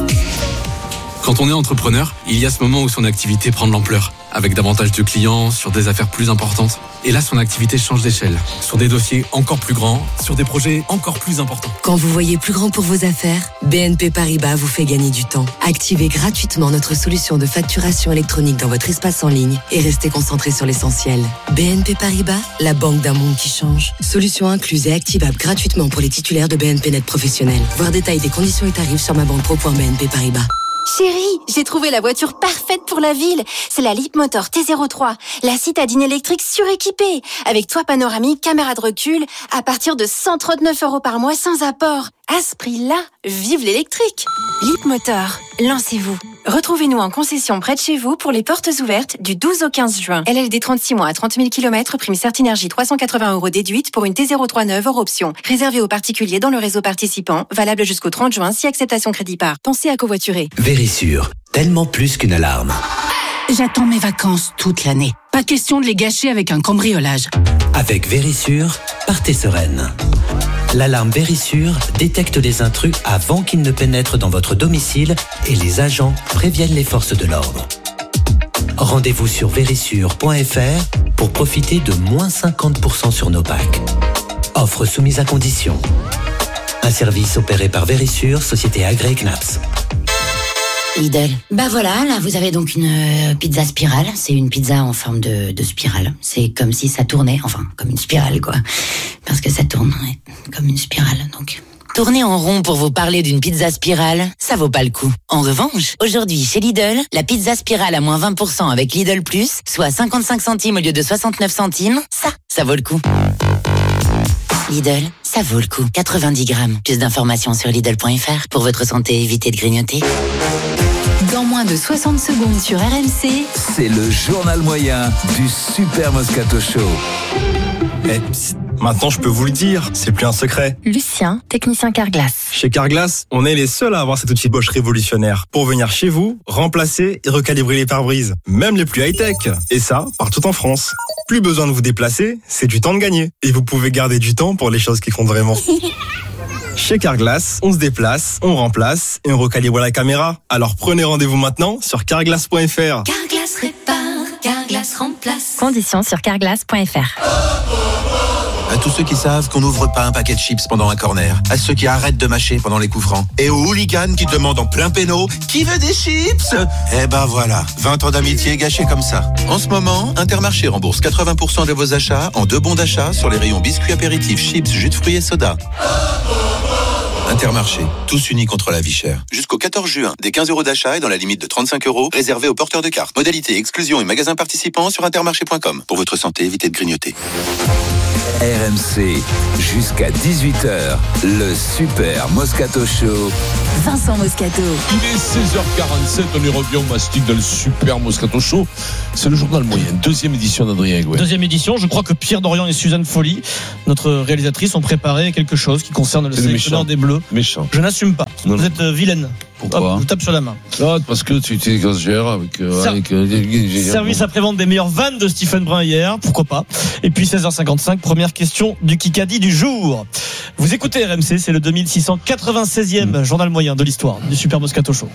S23: Quand on est entrepreneur, il y a ce moment où son activité prend de l'ampleur, avec davantage de clients, sur des affaires plus importantes. Et là, son activité change d'échelle, sur des dossiers encore plus grands, sur des projets encore plus importants.
S11: Quand vous voyez plus grand pour vos affaires, BNP Paribas vous fait gagner du temps. Activez gratuitement notre solution de facturation électronique dans votre espace en ligne et restez concentré sur l'essentiel. BNP Paribas, la banque d'un monde qui change. Solution incluse et activable gratuitement pour les titulaires de BNP Net Professionnel. Voir détail des conditions et tarifs sur mabanpro.bnp Paribas.
S12: Chérie, j'ai trouvé la voiture parfaite pour la ville. C'est la Leapmotor T03, la citadine électrique suréquipée, avec toit panoramique, caméra de recul, à partir de 139€ par mois sans apport. À ce prix-là, vive l'électrique. Leapmotor, lancez-vous. Retrouvez-nous en concession près de chez vous pour les portes ouvertes du 12 au 15 juin. LLD 36 mois à 30 000 km, prime Certinergie 380€ déduite pour une T03 neuve hors option. Réservé aux particuliers dans le réseau participant, valable jusqu'au 30 juin si acceptation crédit par. Pensez à covoiturer.
S18: Vérissure, tellement plus qu'une alarme.
S24: J'attends mes vacances toute l'année. Pas question de les gâcher avec un cambriolage.
S18: Avec Vérissure, partez sereine. L'alarme Vérissure détecte les intrus avant qu'ils ne pénètrent dans votre domicile et les agents préviennent les forces de l'ordre. Rendez-vous sur vérissure.fr pour profiter de moins 50% sur nos packs. Offre soumise à condition. Un service opéré par Vérissure, société agréée CNAPS.
S25: Lidl. Bah voilà, là vous avez donc une pizza spirale. C'est une pizza en forme de spirale. C'est comme si ça tournait, enfin comme une spirale quoi. Parce que ça tourne, ouais, comme une spirale donc. Tourner en rond pour vous parler d'une pizza spirale, ça vaut pas le coup. En revanche, aujourd'hui chez Lidl, la pizza spirale à moins 20% avec Lidl Plus, soit 55 centimes au lieu de 69 centimes, ça vaut le coup. Lidl, ça vaut le coup. 90 grammes. Plus d'informations sur Lidl.fr. Pour votre santé, évitez de grignoter.
S12: Dans moins de 60 secondes sur RMC,
S15: c'est le journal moyen du Super Moscato Show.
S17: Maintenant, je peux vous le dire, c'est plus un secret.
S12: Lucien, technicien Carglass.
S17: Chez Carglass, on est les seuls à avoir cet outil Bosch révolutionnaire pour venir chez vous, remplacer et recalibrer les pare-brises, même les plus high-tech. Et ça, partout en France. Plus besoin de vous déplacer, c'est du temps de gagner. Et vous pouvez garder du temps pour les choses qui comptent vraiment. Chez Carglass, on se déplace, on remplace et on recalibre la caméra. Alors prenez rendez-vous maintenant sur carglass.fr.
S12: Carglass répare, Carglass remplace. Conditions sur carglass.fr.
S15: À tous ceux qui savent qu'on n'ouvre pas un paquet de chips pendant un corner, à ceux qui arrêtent de mâcher pendant les coups francs, et aux hooligans qui demandent en plein péno « Qui veut des chips ?» Eh ben voilà, 20 ans d'amitié gâchés comme ça. En ce moment, Intermarché rembourse 80% de vos achats en 2 bons d'achat sur les rayons biscuits apéritifs, chips, jus de fruits et soda. Intermarché, tous unis contre la vie chère. Jusqu'au 14 juin, des 15 € d'achat et dans la limite de 35 € réservés aux porteurs de cartes. Modalité, exclusion et magasins participants sur intermarché.com. Pour votre santé, évitez de grignoter.
S8: RMC, jusqu'à 18h, le Super Moscato Show.
S12: Vincent Moscato.
S5: Il est 16h47, on y revient au mastic dans le Super Moscato Show. C'est le journal moyen, 2e édition d'Adrien Egouet.
S21: 2e édition, je crois que Pierre Dorian et Suzanne Folly, notre réalisatrice, ont préparé quelque chose qui concerne le sélectionneur des Bleus.
S5: Méchant.
S21: Je n'assume pas.
S5: Non.
S21: Vous êtes vilaine.
S5: Pourquoi ?
S21: Je vous tape sur la main.
S5: Ah, parce que tu exagères avec
S21: Service après-vente des meilleures vannes de Stephen Brun hier, pourquoi pas. Et puis 16h55, première question du Kikadi du jour. Vous écoutez RMC, c'est le 2696e journal moyen de l'histoire du Super Moscato Show.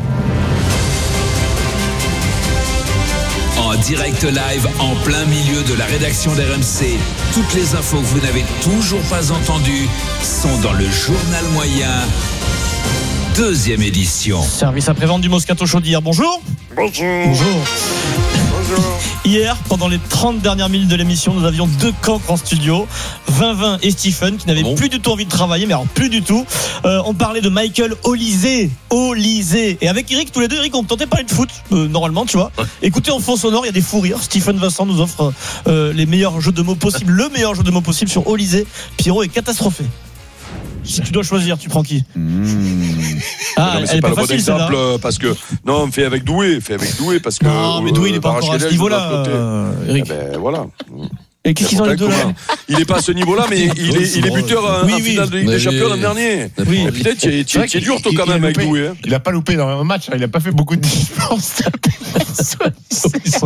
S8: En direct live, en plein milieu de la rédaction d'RMC, toutes les infos que vous n'avez toujours pas entendues sont dans le journal moyen, 2e édition.
S21: Service après-vente du Moscato Show d'hier. Bonjour. Bonjour. Hier, pendant les 30 dernières minutes de l'émission, nous avions 2 cancres en studio, Vinvin et Stephen, qui n'avaient plus du tout envie de travailler, mais alors plus du tout. On parlait de Michael Olysée. Et avec Eric, tous les deux, Eric, on tentait de parler de foot, normalement, tu vois. Écoutez, en fond sonore, il y a des fous rires. Stephen Vincent nous offre les meilleurs jeux de mots possibles, le meilleur jeu de mots possible sur Olysée. Pierrot est catastrophé. Si tu dois choisir, tu prends qui
S4: non, mais c'est pas le bon exemple parce que non, on fait avec Doué parce que
S21: non, mais Doué il est pas encore à ce niveau-là, Eric.
S4: Ben voilà.
S21: Et qu'est-ce qu'ils ont les deux là ?
S4: Il n'est pas à ce niveau-là, mais il est buteur en finale de Ligue des Champions l'an dernier. Oui. Et peut-être tu es dur toi quand même avec Doué.
S5: Il n'a pas loupé dans un match, il n'a pas fait beaucoup de distance.
S21: Quoi ?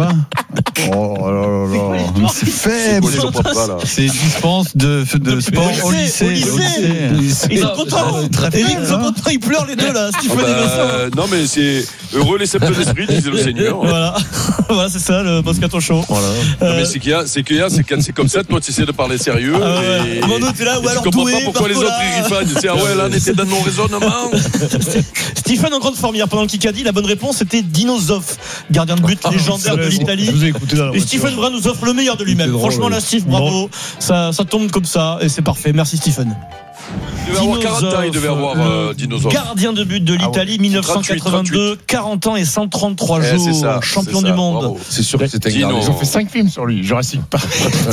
S2: Oh là là, c'est faible. C'est dispense de sport au lycée.
S21: Ils sont contents. Eric, ils sont contents, ils pleurent les deux là. Stephen et Vincent.
S4: Non mais c'est heureux les simples d'esprit, disait le Seigneur.
S21: Voilà, c'est ça le Moscato Show.
S4: Non mais c'est qu'il y a, quand c'est comme ça, toi tu essaies de parler sérieux.
S21: T'es là, ou alors
S4: tu comprends pas pourquoi les autres ils riffent. C'est là on était dans nos raisonnements.
S21: Stephen en grande forme hier pendant le Kikadi, la bonne réponse c'était Dino Zoff, gardien de but légendaire de l'Italie. Et Stephen Brun nous offre le meilleur de lui-même. Franchement là Steve, bravo. Ça tombe comme ça et c'est parfait. Merci Stephen.
S4: Il devait avoir 40 ans, il devait avoir Dino Zoff.
S21: Gardien de but de l'Italie, 1982, 40 ans et 133 jours, champion du monde.
S5: Bravo. C'est sûr que c'était Dino. Ils ont fait 5 films sur lui, Jurassic Park.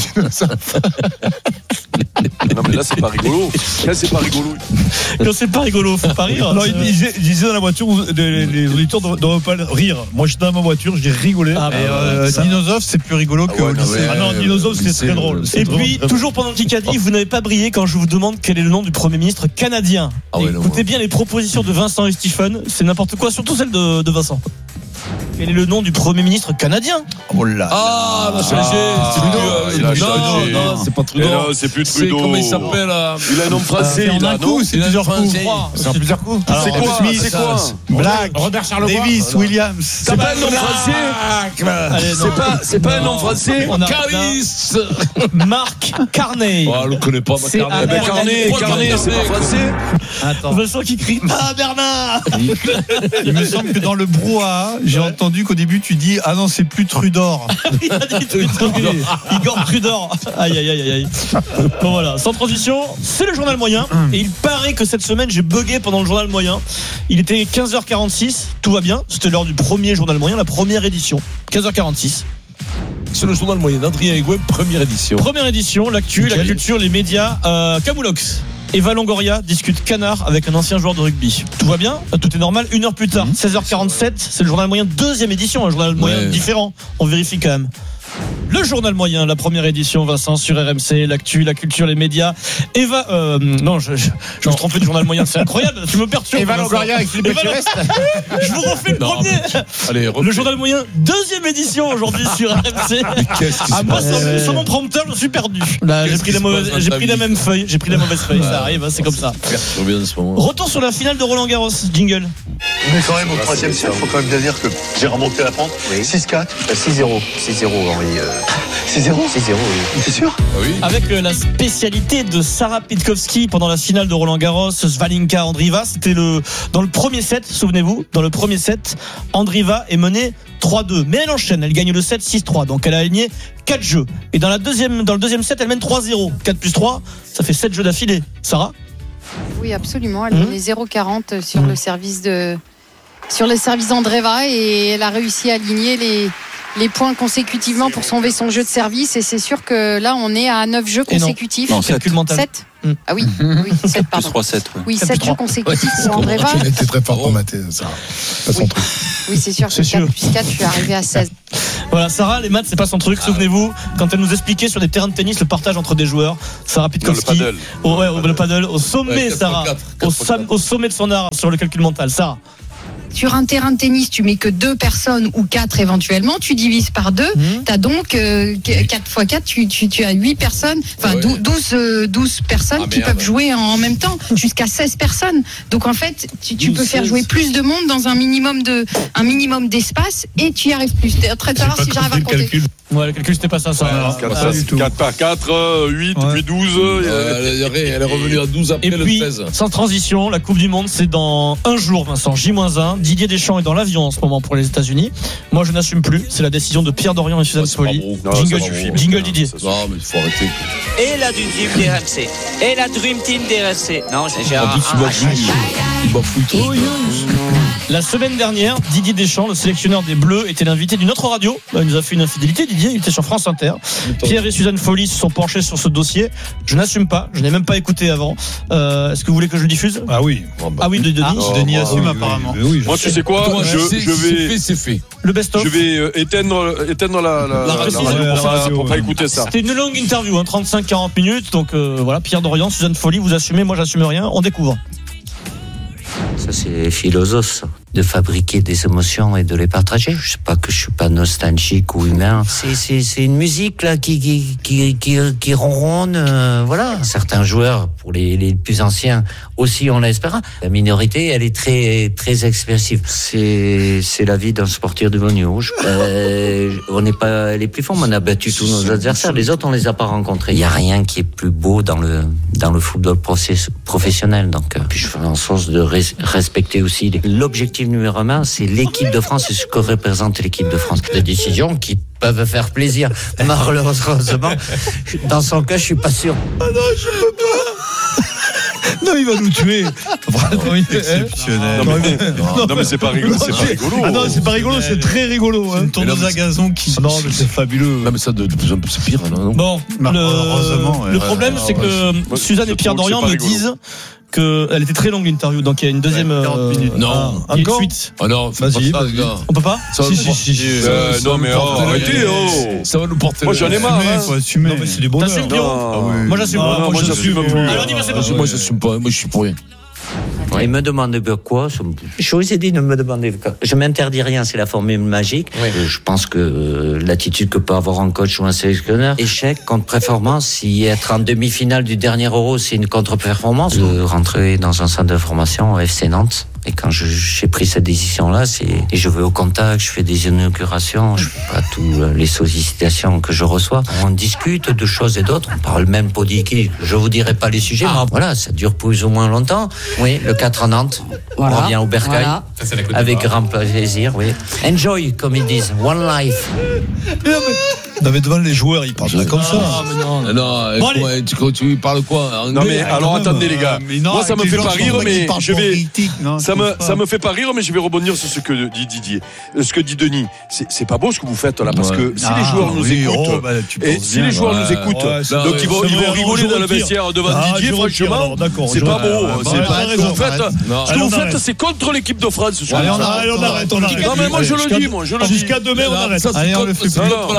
S4: Non mais là c'est pas rigolo. Quand
S21: c'est pas rigolo, faut pas rire.
S1: Non, il disait dans la voiture, les auditeurs ne doivent pas rire. Moi j'étais dans ma voiture, j'ai rigolé.
S2: Dino Zoff c'est plus rigolo que Olysée.
S1: Dino Zoff c'était très drôle.
S21: Et puis toujours pendant le Kikadi, vous n'avez pas brillé quand je vous demande quel est le nom du Premier ministre canadien. Écoutez bien les propositions de Vincent et Stephen, c'est n'importe quoi, surtout celle de Vincent. Quel est le nom du Premier ministre canadien ?
S5: Oh là là.
S21: Non, c'est pas Trudeau.
S4: Non, c'est plus Trudeau.
S5: Comment il s'appelle
S4: Il a un nom français.
S21: C'est un coup, c'est plusieurs coups.
S2: C'est en plusieurs coups.
S4: C'est quoi
S2: Black,
S21: Robert Charlevoix,
S2: Davis, Williams.
S4: C'est pas un nom français. C'est pas un nom français.
S21: Caris, Marc Carney.
S5: On le connaît pas,
S4: Carney, c'est pas français.
S21: Attends. Vincent qui crie "Ah Bernard".
S2: Il me semble que dans le brouhaha, j'ai entendu qu'au début tu dis ah non c'est plus Trudor.
S21: Il a dit Trudor. Igor Trudor. Aïe. Bon voilà, sans transition, c'est le journal moyen. Et il paraît que cette semaine j'ai bugué pendant le journal moyen. Il était 15h46, tout va bien. C'était l'heure du premier journal moyen, la première édition. 15h46.
S5: C'est le journal moyen d'Adrien Egouet, première édition.
S21: Première édition, l'actu, la culture, les médias. Camoulox. Eva Longoria discute canard avec un ancien joueur de rugby. Tout va bien, tout est normal. 1 heure plus tard, 16h47, c'est le journal moyen, deuxième édition, un journal moyen différent. On vérifie quand même. Le journal moyen, la première édition, Vincent, sur RMC, l'actu, la culture, les médias. Eva, non, je me trompais de journal moyen, c'est incroyable, tu me perturbes.
S7: Eva Longoria avec Philippe Etchebest.
S21: Je vous refais le premier.
S5: Allez,
S21: le journal moyen, deuxième édition aujourd'hui sur RMC. Moi, sans mon prompteur, je suis perdu. Là, j'ai pris la même feuille, ça arrive, ça comme ça. Retour sur la finale de Roland Garros, jingle.
S9: Mais quand même, au troisième set, il faut quand même bien dire que j'ai remonté la pente. Oui. 6-4. 6-0, Henri. 6-0 oui. C'est sûr
S21: oui. Avec la spécialité de Sarah Pitkowski pendant la finale de Roland Garros, Svalinka Andriva, c'était dans le premier set, souvenez-vous, Andriva est menée 3-2, mais elle enchaîne, elle gagne le set 6-3, donc elle a aligné 4 jeux. Et dans le deuxième set, elle mène 3-0. 4 plus 3, ça fait 7 jeux d'affilée. Sarah ?
S10: Oui, absolument. Elle menait 0,40 sur le service d'Andreeva et elle a réussi à aligner les points consécutivement pour sauver son jeu de service. Et c'est sûr que là, on est à 9 jeux consécutifs.
S21: Non, calcul mental.
S10: 7 Ah oui, 7 pardon.
S5: 3-7.
S10: Oui, 7 jeux consécutifs pour Andreeva.
S7: Elle était très fort en maths, ça. Pas son truc.
S10: Oui, c'est sûr que 4 plus 4, je suis arrivé à 16.
S21: Voilà, Sarah, les maths, c'est pas son truc. Souvenez-vous, quand elle nous expliquait sur des terrains de tennis le partage entre des joueurs, Sarah Pitkowski. Le paddle. Au sommet, Sarah. Au sommet de son art sur le calcul mental. Sarah.
S10: Sur un terrain de tennis, tu mets que 2 personnes ou 4 éventuellement, tu divises par 2, tu as donc 4 x 4, tu as 8 personnes, enfin 12 personnes qui peuvent jouer en même temps, jusqu'à 16 personnes. Donc en fait, tu peux faire jouer plus de monde dans un minimum d'espace et tu y arrive plus. Très tard, si j'arrive à compter.
S21: Ouais, le calcul, c'était pas ça.
S4: 4 par 4, 8, puis 12.
S5: Elle est revenue à 12 après le 16.
S21: Sans transition, la Coupe du Monde, c'est dans un jour, Vincent, J-1. Didier Deschamps est dans l'avion en ce moment pour les États-Unis. Moi, je n'assume plus. C'est la décision de Pierre Dorian et Suzanne Folly. Jingle Didier.
S5: Non, mais il faut arrêter.
S13: Et la Dream Team d'RMC. Et la Dream Team d'RMC. Non, c'est Gérard.
S5: Il m'a foutu.
S21: La semaine dernière, Didier Deschamps, le sélectionneur des Bleus, était l'invité d'une autre radio. Il nous a fait une infidélité, Didier. Il était sur France Inter. Pierre et Suzanne Folly se sont penchés sur ce dossier. Je n'assume pas. Je n'ai même pas écouté avant. Est-ce que vous voulez que je le diffuse ?
S1: Ah oui.
S21: Ah oui, de Denis.
S2: Denis assume apparemment.
S4: Moi, tu sais quoi ?
S5: C'est fait.
S21: Le best-of.
S4: Je vais éteindre la radio pour pas écouter ça.
S21: C'était une longue interview, 35-40 minutes. Donc voilà, Pierre Dorian, Suzanne Folly, vous assumez, moi j'assume rien. On découvre.
S13: Ça, c'est philosophe, de fabriquer des émotions et de les partager. Je sais pas que je suis pas nostalgique ou humain. C'est une musique là qui ronronne. Voilà. Certains joueurs, pour les plus anciens aussi, on l'espère. La minorité, elle est très très expressive. C'est la vie d'un sportif de haut niveau. On n'est pas les plus forts, mais on a battu tous nos adversaires. Les autres, on les a pas rencontrés. Il y a rien qui est plus beau dans le football professionnel. Donc, puis je fais en sorte de respecter aussi l'objectif numéro 1, c'est l'équipe de France et ce que représente l'équipe de France. Des décisions qui peuvent faire plaisir. Malheureusement, dans son cas, je suis pas sûr.
S1: Ah non, je peux pas. Non, il va nous tuer.
S2: Vraiment exceptionnel.
S4: Non, mais c'est pas rigolo.
S1: Ah non, c'est pas rigolo, c'est très rigolo.
S2: Une tondeuse à gazon qui.
S1: Non, mais c'est fabuleux.
S5: Non, mais ça, de plus en plus, c'est pire. Non.
S21: Bon, le problème, c'est que Suzanne et Pierre Dorian me disent qu'elle était très longue l'interview, donc il y a une deuxième
S5: 40 minutes. Non,
S21: encore suite.
S5: Oh non, vas-y,
S21: on peut pas.
S5: Si.
S4: Non mais arrêtez,
S5: ça va nous porter.
S4: Moi j'en ai marre.
S1: Faut assumer. Non mais c'est du bonheur.
S21: T'assumes bien. Moi j'assume pas.
S4: Moi j'assume plus.
S21: Alors dis-moi c'est pas.
S5: Moi j'assume pas. Moi je suis pour rien.
S13: Il me demande quoi. Je vous ai dit, ne me demandez pas. Je m'interdis rien, c'est la formule magique. Oui. Je pense que l'attitude que peut avoir un coach ou un sélectionneur, échec contre performance, si être en demi-finale du dernier Euro, c'est une contre-performance, de rentrer dans un centre de formation au FC Nantes. Et quand j'ai pris cette décision-là, et je vais au contact, je fais des inaugurations, je fais pas toutes les sollicitations que je reçois. On discute de choses et d'autres, on parle même politique. Je vous dirai pas les sujets, mais voilà, ça dure plus ou moins longtemps. Oui, le 4 à Nantes, on revient au Bercail, avec grand plaisir, oui. Enjoy, comme ils disent, one life.
S1: Non mais devant les joueurs, ils parlent pas comme ça.
S5: Non, tu parles quoi?
S4: Non mais alors attendez les gars. Moi ça me fait pas rire, mais je vais. Ça me fait pas rire, mais je vais rebondir sur ce que dit Didier, ce que dit Denis. C'est pas beau ce que vous faites là, parce que si les joueurs nous écoutent, donc ils vont rigoler dans le vestiaire devant Didier. Franchement, c'est pas beau. C'est pas ce que vous faites. Ce que vous faites, c'est contre l'équipe de France.
S1: Allez, on arrête.
S4: Non mais moi je le dis,
S1: Jusqu'à demain, on arrête.
S5: Ça c'est contre la France.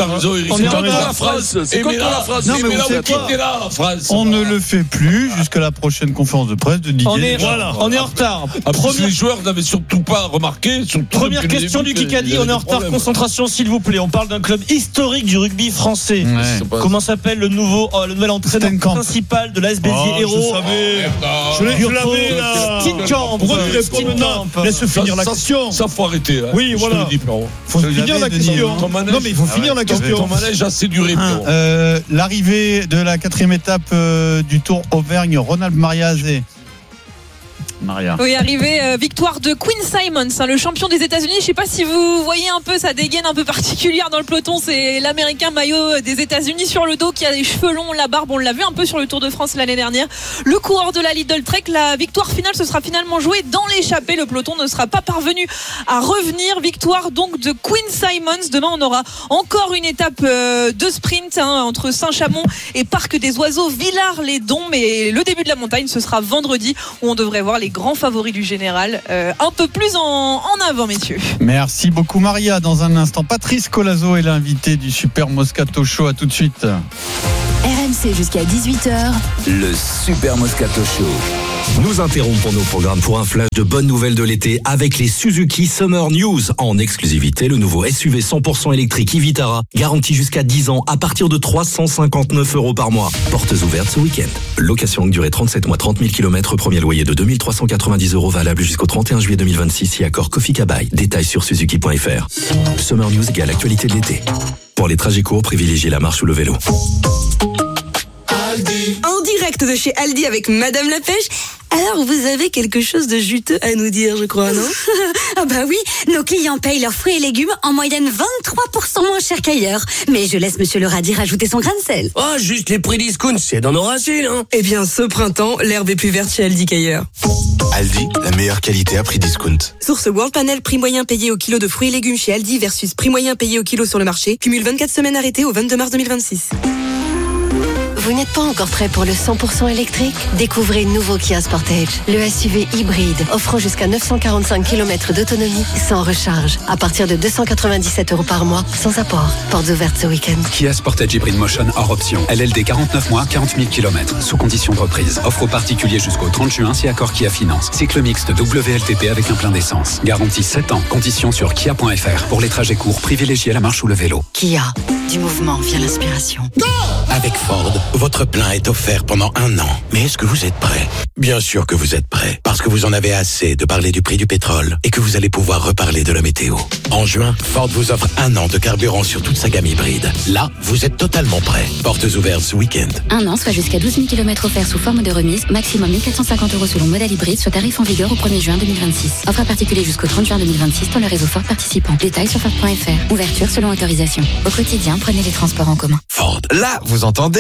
S5: On est contre la France. C'est contre la France.
S2: Non, mais vous savez quoi ?
S5: La France.
S2: On ne le fait plus jusqu'à la prochaine conférence de presse de Didier.
S21: On est en retard.
S5: Les joueurs n'avaient surtout pas remarqué.
S21: Première question du Kikadi. On est en retard. Concentration, s'il vous plaît. On parle d'un club historique du rugby français. Comment s'appelle le nouvel entraîneur principal de l'AS Béziers Hérault?
S1: Je l'avais là. Pourquoi tu réponds maintenant ? Laisse finir la question.
S5: Ça faut arrêter.
S1: Oui, voilà. Faut finir la question. Non, mais il faut finir la question.
S5: Ton manège a assez duré.
S2: L'arrivée de la 4e étape du Tour Auvergne, Ronald-Mariazé. Maria.
S3: Oui, arrivé, victoire de Quinn Simons, le champion des États-Unis. Je ne sais pas si vous voyez un peu sa dégaine un peu particulière dans le peloton. C'est l'Américain maillot des États-Unis sur le dos qui a les cheveux longs, la barbe. On l'a vu un peu sur le Tour de France l'année dernière. Le coureur de la Lidl Trek, la victoire finale se sera finalement jouée dans l'échappée. Le peloton ne sera pas parvenu à revenir. Victoire donc de Quinn Simons. Demain, on aura encore une étape de sprint entre Saint-Chamond et Parc des Oiseaux, Villars-les-Dons. Mais le début de la montagne, ce sera vendredi où on devrait voir les grands favoris du général un peu plus en avant, messieurs.
S2: Merci beaucoup, Maria. Dans un instant, Patrice Colazo est l'invité du Super Moscato Show. À tout de suite.
S12: RMC jusqu'à 18h.
S18: Le Super Moscato Show. Nous interrompons nos programmes pour un flash de bonnes nouvelles de l'été avec les Suzuki Summer News. En exclusivité, le nouveau SUV 100% électrique e-Vitara, garanti jusqu'à 10 ans à partir de 359 € par mois. Portes ouvertes ce week-end. Location longue durée 37 mois, 30 000 km, premier loyer de 2390 € valable jusqu'au 31 juillet 2026 si accord Kofi Kabai. Détails sur suzuki.fr. Summer News égale actualité de l'été. Pour les trajets courts, privilégiez la marche ou le vélo.
S6: En direct de chez Aldi avec Madame la Pêche. Alors, vous avez quelque chose de juteux à nous dire, je crois, non?
S25: Ah bah oui, nos clients payent leurs fruits et légumes en moyenne 23% moins cher qu'ailleurs. Mais je laisse Monsieur le radis rajouter son grain de sel.
S14: Oh, juste les prix discount, c'est dans nos racines, hein.
S6: Eh bien, ce printemps, l'herbe est plus verte chez Aldi qu'ailleurs.
S15: Aldi, la meilleure qualité à prix discount.
S6: Source World Panel, prix moyen payé au kilo de fruits et légumes chez Aldi versus prix moyen payé au kilo sur le marché. Cumule 24 semaines arrêtées au 22 mars 2026.
S12: Vous n'êtes pas encore prêt pour le 100% électrique ? Découvrez le nouveau Kia Sportage, le SUV hybride offrant jusqu'à 945 km d'autonomie sans recharge, à partir de 297 € par mois, sans apport. Portes ouvertes ce week-end.
S19: Kia Sportage Hybrid Motion hors option. LLD 49 mois, 40 000 km, sous condition de reprise. Offre aux particuliers jusqu'au 30 juin si accord Kia Finance. Cycle mixte WLTP avec un plein d'essence. Garantie 7 ans. Conditions sur kia.fr. Pour les trajets courts, privilégiez la marche ou le vélo.
S12: Kia, du mouvement vient l'inspiration.
S15: Avec Ford, votre plein est offert pendant 1 an. Mais est-ce que vous êtes prêt ? Bien sûr que vous êtes prêt. Parce que vous en avez assez de parler du prix du pétrole et que vous allez pouvoir reparler de la météo. En juin, Ford vous offre 1 an de carburant sur toute sa gamme hybride. Là, vous êtes totalement prêt. Portes ouvertes ce week-end.
S12: 1 an, soit jusqu'à 12 000 km offerts sous forme de remise, maximum 1 450 € selon modèle hybride, soit tarif en vigueur au 1er juin 2026. Offre à particulier jusqu'au 30 juin 2026 dans le réseau Ford participant. Détails sur Ford.fr. Ouverture selon autorisation. Au quotidien, prenez les transports en commun.
S15: Ford. Là, vous entendez ?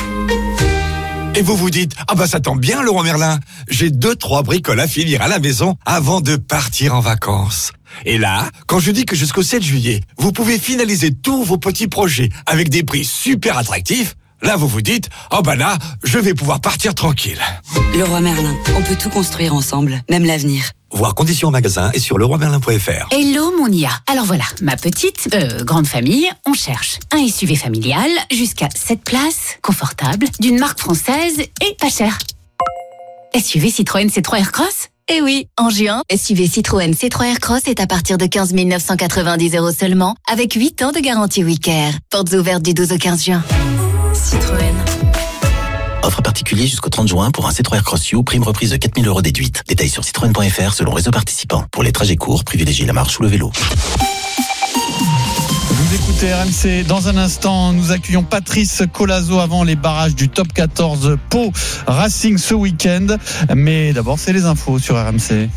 S15: Et vous vous dites, ah bah ça tombe bien Leroy Merlin, j'ai 2-3 bricoles à finir à la maison avant de partir en vacances. Et là, quand je dis que jusqu'au 7 juillet, vous pouvez finaliser tous vos petits projets avec des prix super attractifs, là vous vous dites, oh bah là, je vais pouvoir partir tranquille.
S6: Leroy Merlin, on peut tout construire ensemble, même l'avenir.
S15: Voir conditions en magasin et sur leroymerlin.fr.
S12: Hello mon IA. Alors voilà, ma petite, grande famille, on cherche un SUV familial jusqu'à 7 places, confortable, d'une marque française et pas cher. SUV Citroën C3 Aircross ? Eh oui, en juin, SUV Citroën C3 Aircross est à partir de 15 990 € seulement, avec 8 ans de garantie WeCare. Portes ouvertes du 12 au 15 juin. Citroën.
S15: Offre particulier jusqu'au 30 juin pour un C3 Aircross U, prime reprise de 4 000 € déduite. Détails sur citroën.fr selon réseau participant. Pour les trajets courts, privilégiez la marche ou le vélo.
S2: Vous écoutez RMC. Dans un instant, nous accueillons Patrice Colazo avant les barrages du top 14 Pau Racing ce week-end. Mais d'abord, c'est les infos sur RMC.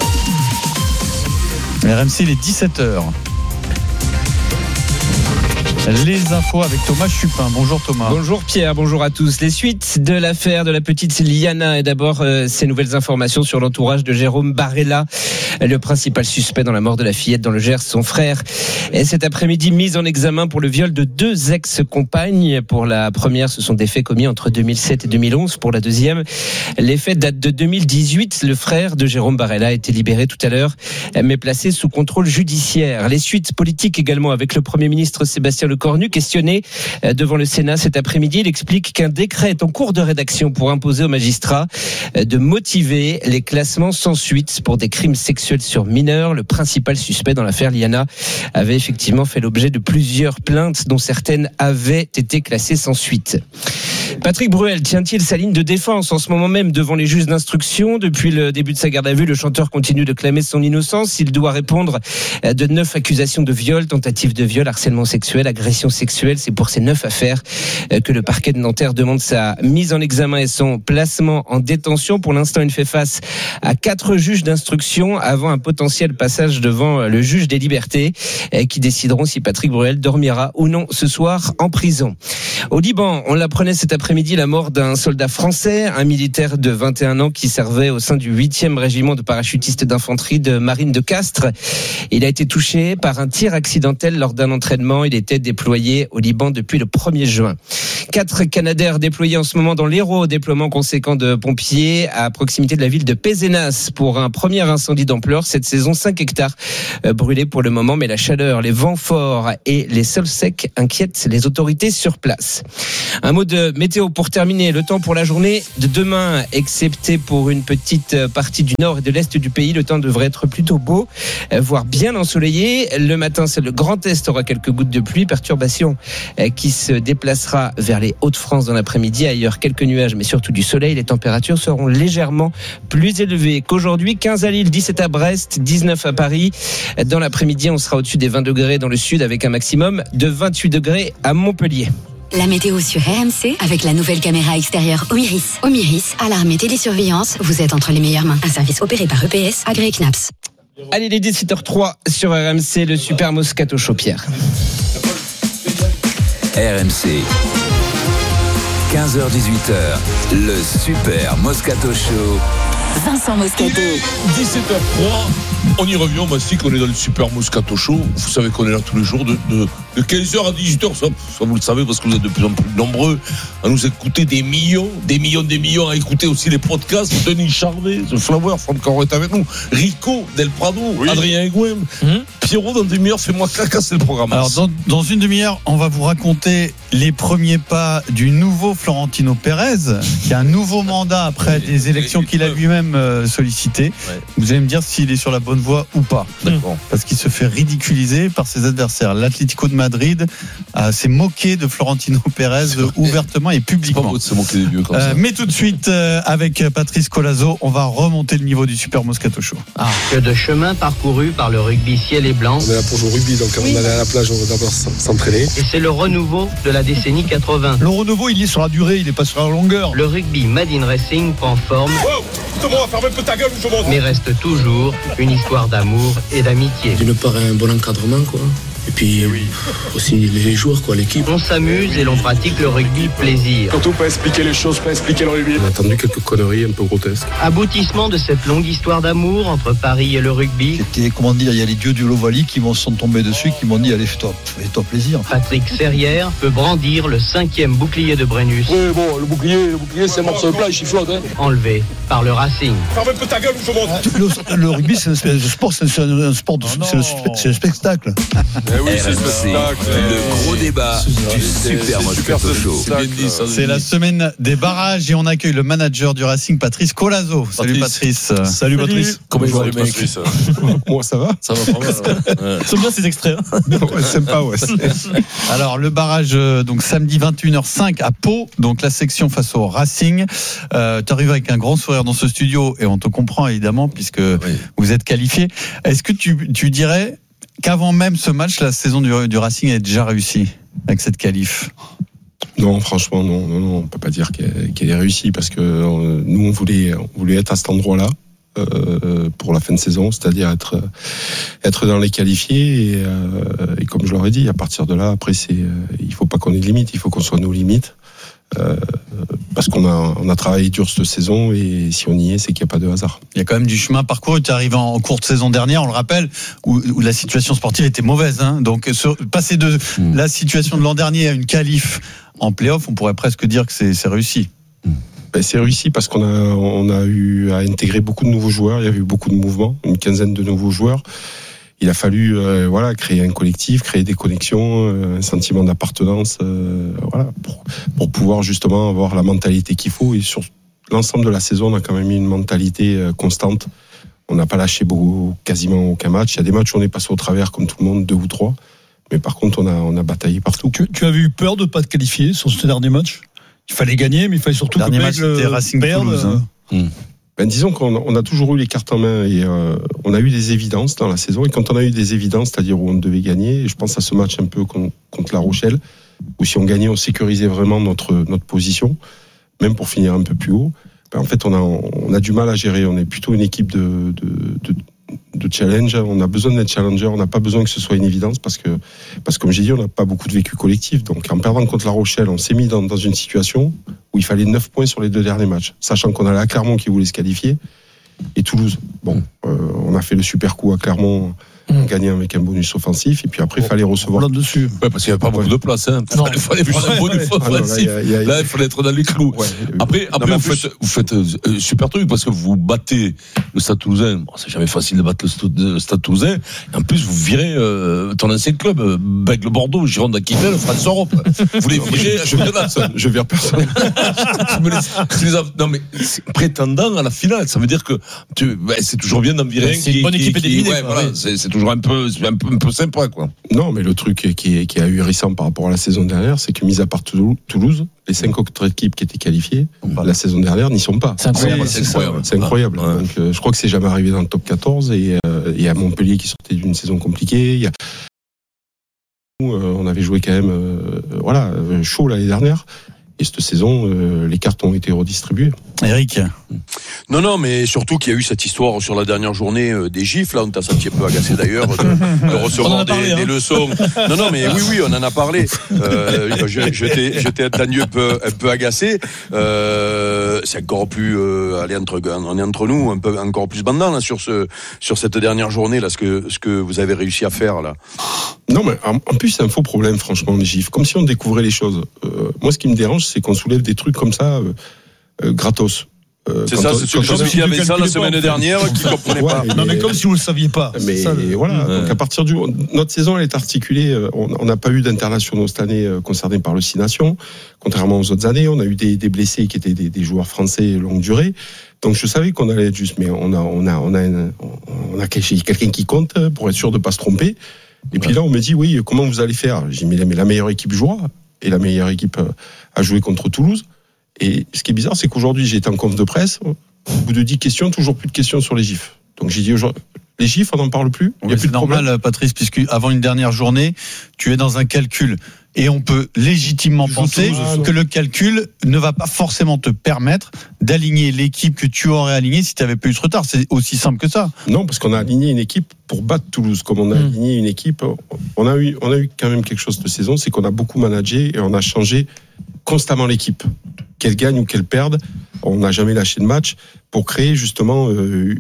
S2: RMC, il est 17h. Les infos avec Thomas Chupin. Bonjour Thomas.
S11: Bonjour Pierre, bonjour à tous. Les suites de l'affaire de la petite Liana et d'abord ces nouvelles informations sur l'entourage de Jérôme Barella, le principal suspect dans la mort de la fillette dans le Gers, son frère. Et cet après-midi, mise en examen pour le viol de 2 ex-compagnes. Pour la première, ce sont des faits commis entre 2007 et 2011. Pour la deuxième, les faits datent de 2018. Le frère de Jérôme Barella a été libéré tout à l'heure, mais placé sous contrôle judiciaire. Les suites politiques également avec le Premier ministre Sébastien Lecornu, questionné devant le Sénat cet après-midi. Il explique qu'un décret est en cours de rédaction pour imposer aux magistrats de motiver les classements sans suite pour des crimes sexuels sur mineurs. Le principal suspect dans l'affaire Liana avait effectivement fait l'objet de plusieurs plaintes dont certaines avaient été classées sans suite. Patrick Bruel tient-il sa ligne de défense en ce moment même devant les juges d'instruction? Depuis le début de sa garde à vue, le chanteur continue de clamer son innocence. Il doit répondre de 9 accusations de viol, tentative de viol, harcèlement sexuel, agression sexuelle. C'est pour ces 9 affaires que le parquet de Nanterre demande sa mise en examen et son placement en détention. Pour l'instant, il fait face à 4 juges d'instruction avant un potentiel passage devant le juge des libertés qui décideront si Patrick Bruel dormira ou non ce soir en prison. Au Liban, on l'apprenait cet après-midi, la mort d'un soldat français, un militaire de 21 ans qui servait au sein du 8e régiment de parachutistes d'infanterie de marine de Castres. Il a été touché par un tir accidentel lors d'un entraînement. Il était déployé au Liban depuis le 1er juin. 4 Canadair déployés en ce moment dans l'Hérault, déploiement conséquent de pompiers à proximité de la ville de Pézenas pour un premier incendie d'ampleur. Cette saison, 5 hectares brûlés pour le moment, mais la chaleur, les vents forts et les sols secs inquiètent les autorités sur place. Un mot de météo pour terminer. Le temps pour la journée de demain, excepté pour une petite partie du nord et de l'est du pays, le temps devrait être plutôt beau, voire bien ensoleillé. Le matin, c'est le Grand Est aura quelques gouttes de pluie, perturbation qui se déplacera vers les Hauts-de-France dans l'après-midi. Ailleurs, quelques nuages, mais surtout du soleil. Les températures seront légèrement plus élevées qu'aujourd'hui. 15 à Lille, 17 à Brest, 19 à Paris. Dans l'après-midi, on sera au-dessus des 20 degrés dans le sud avec un maximum de 28 degrés à Montpellier.
S24: La météo sur RMC avec la nouvelle caméra extérieure Omiris. Omiris, alarme et télésurveillance, vous êtes entre les meilleures mains. Un service opéré par EPS, agréé CNAPS.
S11: Allez, il est 17h03 sur RMC, le Super Moscato Show, Pierre.
S8: RMC. 15h-18h, le Super Moscato Show.
S24: Vincent Moscato.
S5: 17h03, on y revient, on dit qu'on est dans le Super Moscato Show. Vous savez qu'on est là tous les jours de 15h à 18h, ça vous le savez parce que vous êtes de plus en plus nombreux à nous écouter, des millions à écouter aussi les podcasts. Denis Charvet, The Flower, Franck Caron est avec nous, Rico Del Prado, oui. Adrien Eguem, Pierrot. Dans une demi-heure, fais-moi casser le programme.
S2: Alors dans une demi-heure, on va vous raconter les premiers pas du nouveau Florentino Pérez, qui a un nouveau mandat après des élections qu'il a lui-même sollicité. Ouais. Vous allez me dire s'il est sur la bonne voie ou pas. D'accord. Parce qu'il se fait ridiculiser par ses adversaires. L'Atlético de Madrid s'est moqué de Florentino Pérez ouvertement et publiquement.
S5: C'est pas beau de se moquer des vieux comme ça.
S2: Mais tout de suite, avec Patrice Colazo, on va remonter le niveau du Super Moscato Show.
S16: Que de chemin parcouru par le rugby ciel et blanc.
S7: On est là pour jouer au rugby, donc oui. On allait à la plage, on va d'abord s'entraîner.
S16: Et c'est le renouveau de la décennie 80.
S1: Le renouveau, il est sur la durée, il n'est pas sur la longueur.
S16: Le rugby Made in Racing prend forme.
S7: Wow, justement, ferme un peu ta gueule, je monte.
S16: Mais reste toujours une histoire d'amour et d'amitié.
S20: D'une part, un bon encadrement, quoi. Et puis aussi les joueurs, quoi, l'équipe.
S16: On s'amuse et l'on pratique le rugby plaisir.
S7: Surtout pas expliquer les choses, pas expliquer le rugby.
S20: On a entendu quelques conneries un peu grotesques.
S16: Aboutissement de cette longue histoire d'amour entre Paris et le rugby.
S1: C'était, comment dire, il y a les dieux du Lovali qui sont tombés dessus, qui m'ont dit allez, fais-toi plaisir.
S16: Patrick Serrière peut brandir le 5e bouclier de Brennus.
S7: Oui, bon, le bouclier c'est un morceau de plat, il chiflote.
S16: Enlevé par le Racing.
S7: Ferme un peu ta gueule, je monte.
S1: Le rugby, c'est un sport, c'est un sport, c'est un spectacle.
S8: Oui, RMC, le gros débat du Super Moscato Show.
S2: C'est la semaine des barrages et on accueille le manager du Racing, Patrice Colazo. Salut Patrice.
S1: Salut Patrice.
S5: Comment ils vont les mecs?
S7: Moi ça va.
S5: Ça va pas mal.
S21: Sont bien ces extraits.
S7: Ouais, sympa, ouais.
S2: Alors le barrage, donc samedi 21h05 à Pau, donc la section face au Racing. Tu arrives avec un grand sourire dans ce studio et on te comprend évidemment puisque vous êtes qualifié. Est-ce que tu dirais qu'avant même ce match, la saison du Racing est déjà réussie avec cette qualif?
S20: Non, franchement, non, on peut pas dire qu'elle est réussie parce que nous, on voulait être à cet endroit-là.
S7: pour la fin de saison, c'est-à-dire être dans les qualifiés et comme je l'aurais dit, à partir de là, après il faut pas qu'on ait de limites, il faut qu'on soit nos limites. Parce qu'on a travaillé dur cette saison et si on y est, c'est qu'il n'y a pas de hasard.
S2: Il y a quand même du chemin parcouru. Tu arrives en cours de saison dernière, on le rappelle, où la situation sportive était mauvaise. Donc passer de la situation de l'an dernier à une qualif en play-off, on pourrait presque dire que c'est réussi.
S7: C'est réussi parce qu'on a eu à intégrer beaucoup de nouveaux joueurs. Il y avait eu beaucoup de mouvements, une quinzaine de nouveaux joueurs. Il a fallu créer un collectif, créer des connexions, un sentiment d'appartenance, pour pouvoir justement avoir la mentalité qu'il faut. Et sur l'ensemble de la saison, on a quand même eu une mentalité constante. On n'a pas lâché quasiment aucun match. Il y a des matchs où on est passé au travers comme tout le monde, 2 ou 3. Mais par contre, on a bataillé partout.
S1: Tu avais eu peur de pas te qualifier sur ce dernier match ? Il fallait gagner, mais il fallait surtout
S2: que c'était Racing Toulouse.
S7: Disons qu'on a toujours eu les cartes en main et on a eu des évidences dans la saison. Et quand on a eu des évidences, c'est-à-dire où on devait gagner, et je pense à ce match un peu contre La Rochelle, où si on gagnait, on sécurisait vraiment notre position, même pour finir un peu plus haut. En fait, on a du mal à gérer. On est plutôt une équipe de challenge. On a besoin d'être challenger. On n'a pas besoin que ce soit une évidence parce que comme j'ai dit, on n'a pas beaucoup de vécu collectif. Donc, en perdant contre La Rochelle, on s'est mis dans une situation où il fallait 9 points sur les 2 derniers matchs, sachant qu'on allait à Clermont qui voulait se qualifier et Toulouse. On a fait le super coup à Clermont. Gagner avec un bonus offensif et puis après il fallait recevoir
S1: là-dessus.
S5: Ouais, parce qu'il n'y avait pas beaucoup de place. Il fallait prendre un bonus offensif. Là, il fallait être dans les clous. Après vous faites super truc parce que vous battez le Stade Toulousain. C'est jamais facile de battre le Stade Toulousain. Et en plus, vous virez ton ancien club, Bègle Bordeaux, Gironde Aquitaine, France Europe. Vous les virez.
S7: Je vire personne.
S5: Non mais prétendant à la finale, ça veut dire que c'est toujours bien d'en virer.
S21: C'est une bonne équipe éliminée.
S5: C'est toujours un peu sympa, quoi.
S7: Non, mais le truc qui est ahurissant par rapport à la saison dernière, c'est que mis à part Toulouse, les 5 autres équipes qui étaient qualifiées la saison dernière n'y sont pas.
S21: C'est incroyable.
S7: C'est incroyable.
S5: Ouais.
S7: Donc, je crois que c'est jamais arrivé dans le top 14 et il y a Montpellier qui sortait d'une saison compliquée. On avait joué quand même chaud l'année dernière. Et cette saison, les cartes ont été redistribuées.
S2: Eric.
S4: Non, mais surtout qu'il y a eu cette histoire sur la dernière journée des gifs. Là, on t'a senti un peu agacé d'ailleurs de recevoir des leçons. Non, mais oui, on en a parlé. Je t'ai entendu un peu agacé. C'est encore plus, on est entre nous, un peu encore plus bandant là sur cette dernière journée là, ce que vous avez réussi à faire là.
S7: Non, mais en plus c'est un faux problème, franchement, les gifs. Comme si on découvrait les choses. Moi, ce qui me dérange, c'est qu'on soulève des trucs comme ça, gratos.
S4: C'est ça, c'est ce que je dit avec ça la semaine dernière, qui ne comprenait pas.
S1: Non, mais comme si vous ne le saviez pas.
S7: Mais ça, voilà, donc à partir notre saison, elle est articulée. On n'a pas eu d'internationaux cette année concernés par le 6 Nations. Contrairement aux autres années, on a eu des blessés qui étaient des joueurs français longue durée. Donc je savais qu'on allait être juste, mais on a quelqu'un qui compte pour être sûr de ne pas se tromper. Et puis là, on me dit, oui, comment vous allez faire? J'ai dit, mais la meilleure équipe jouera. Et la meilleure équipe a joué contre Toulouse. Et ce qui est bizarre, c'est qu'aujourd'hui, j'ai été en conf de presse. Au bout de 10 questions, toujours plus de questions sur les gifs. Donc j'ai dit, les gifs, on n'en parle plus.
S2: Il y a plus de normal, problème. Patrice, puisque avant une dernière journée, tu es dans un calcul. Et on peut légitimement penser que le calcul ne va pas forcément te permettre d'aligner l'équipe que tu aurais alignée si tu n'avais pas eu ce retard. C'est aussi simple que ça.
S7: Non, parce qu'on a aligné une équipe pour battre Toulouse. Comme on a aligné une équipe, on a eu quand même quelque chose cette saison, c'est qu'on a beaucoup managé et on a changé constamment l'équipe. Qu'elle gagne ou qu'elle perde, on n'a jamais lâché de match pour créer justement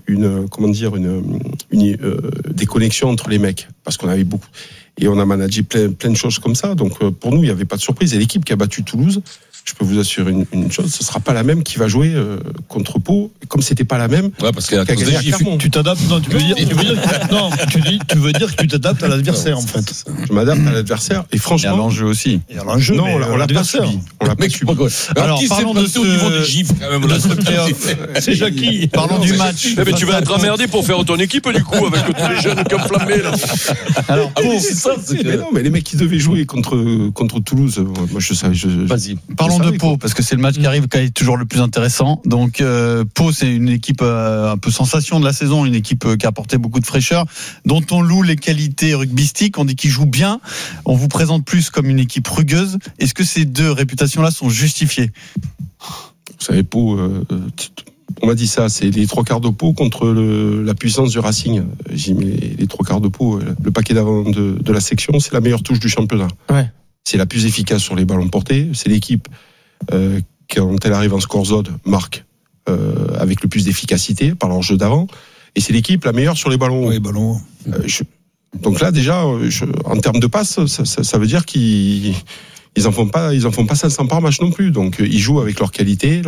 S7: des connexions entre les mecs. Parce qu'on avait beaucoup. Et on a managé plein de choses comme ça. Donc, pour nous, il n'y avait pas de surprise. Et l'équipe qui a battu Toulouse, je peux vous assurer une chose, ce ne sera pas la même qui va jouer contre Pau. Comme ce n'était pas la même,
S5: parce qu'à
S7: gagné à Clermont.
S1: Tu t'adaptes, non, tu veux dire que tu t'adaptes à l'adversaire, en fait.
S7: Je m'adapte à l'adversaire. Et franchement.
S2: Et à l'enjeu aussi.
S1: Et à l'enjeu,
S7: non, on l'a pas subi. On l'a pas subi.
S5: Alors, parlons de ce niveau des gifs, quand même.
S1: C'est Jackie.
S2: Parlons du match.
S4: Mais tu vas être emmerdé pour faire ton équipe, du coup, avec tous les jeunes comme flambés, là.
S2: Alors,
S7: c'est ça. Mais non, mais les mecs qui devaient jouer contre Toulouse, moi, je savais.
S2: Vas-y. Parlons de Pau, parce que c'est le match qui arrive, qui est toujours le plus intéressant. Donc, Pau, c'est une équipe un peu sensation de la saison, une équipe qui a apporté beaucoup de fraîcheur, dont on loue les qualités rugbystiques. On dit qu'ils jouent bien. On vous présente plus comme une équipe rugueuse. Est-ce que ces deux réputations-là sont justifiées?
S7: Vous savez, Pau, On m'a dit ça, c'est les 3 quarts de pot contre la puissance du Racing. J'ai mis les 3 quarts de pot, le paquet d'avant de la section, c'est la meilleure touche du championnat.
S21: Ouais.
S7: C'est la plus efficace sur les ballons portés. C'est l'équipe, quand elle arrive en score zone, marque avec le plus d'efficacité par leur jeu d'avant. Et c'est l'équipe la meilleure sur les ballons.
S1: Oui, ballons.
S7: Donc là, déjà, en termes de passes, ça veut dire qu'ils en font pas 500 par match non plus. Donc ils jouent avec leur qualité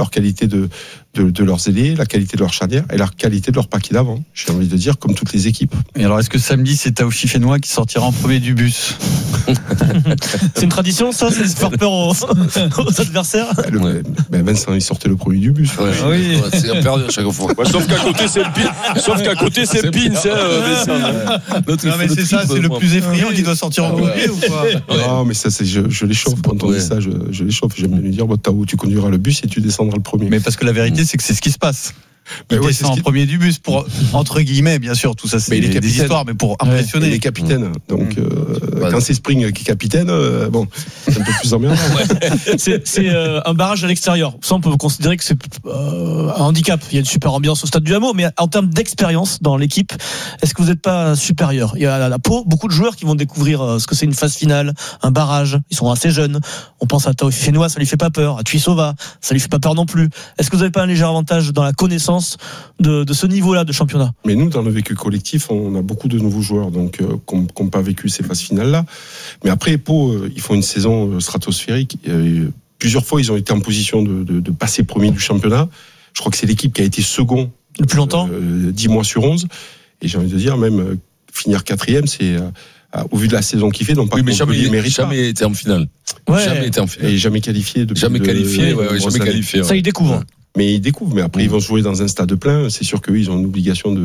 S7: de leurs ailiers, la qualité de leur charnière et la qualité de leur paquet d'avant. J'ai envie de dire comme toutes les équipes.
S2: Et alors, est-ce que samedi c'est Taofi Fenois qui sortira en premier du bus?
S21: C'est une tradition, ça, c'est de faire peur aux adversaires.
S7: Vincent, il sortait le premier du bus.
S5: Oui, c'est un perdu à chaque fois.
S4: Sauf qu'à côté c'est le pin. Sauf qu'à côté c'est le pin,
S2: Non mais c'est ça, c'est le plus effrayant qui doit sortir en premier ou quoi?
S7: Non mais ça c'est je l'échauffe. Quand on dit ça, je l'échauffe. J'aime bien lui dire, Tao, tu conduiras le bus et tu descendras le premier.
S2: Mais parce que la vérité, c'est que c'est ce qui se passe. Il descend en premier du bus pour, entre guillemets, bien sûr, tout ça c'est des histoires, mais pour impressionner.
S7: Il est capitaine. Donc, quand c'est Spring qui est capitaine, bon, c'est un peu plus emmerdant.
S21: C'est un barrage à l'extérieur. Ça, on peut considérer que c'est un handicap. Il y a une super ambiance au stade du Hameau, mais en termes d'expérience dans l'équipe, est-ce que vous n'êtes pas supérieur? Il y a à la Pau beaucoup de joueurs qui vont découvrir ce que c'est une phase finale, un barrage. Ils sont assez jeunes. On pense à Taofi Fenois, ça lui fait pas peur. À Tuisova, ça lui fait pas peur non plus. Est-ce que vous n'avez pas un léger avantage dans la connaissance de ce niveau-là de championnat?
S7: Mais nous, dans le vécu collectif, on a beaucoup de nouveaux joueurs donc qui n'ont pas vécu ces phases finales-là. Mais après, Pau, ils font une saison stratosphérique. Plusieurs fois, ils ont été en position de passer premier du championnat. Je crois que c'est l'équipe qui a été second
S21: le plus longtemps,
S7: 10 mois sur 11. Et j'ai envie de dire, même finir 4e, c'est au vu de la saison qu'il fait, donc pas
S5: oui, mais jamais été en finale.
S21: Ouais.
S5: Jamais été en finale.
S7: Et jamais qualifié.
S5: Jamais qualifié. Ouais.
S21: Ça, ils découvrent.
S7: Mais ils découvrent. Mais après, ils vont jouer dans un stade plein. C'est sûr qu'eux, ils ont une obligation de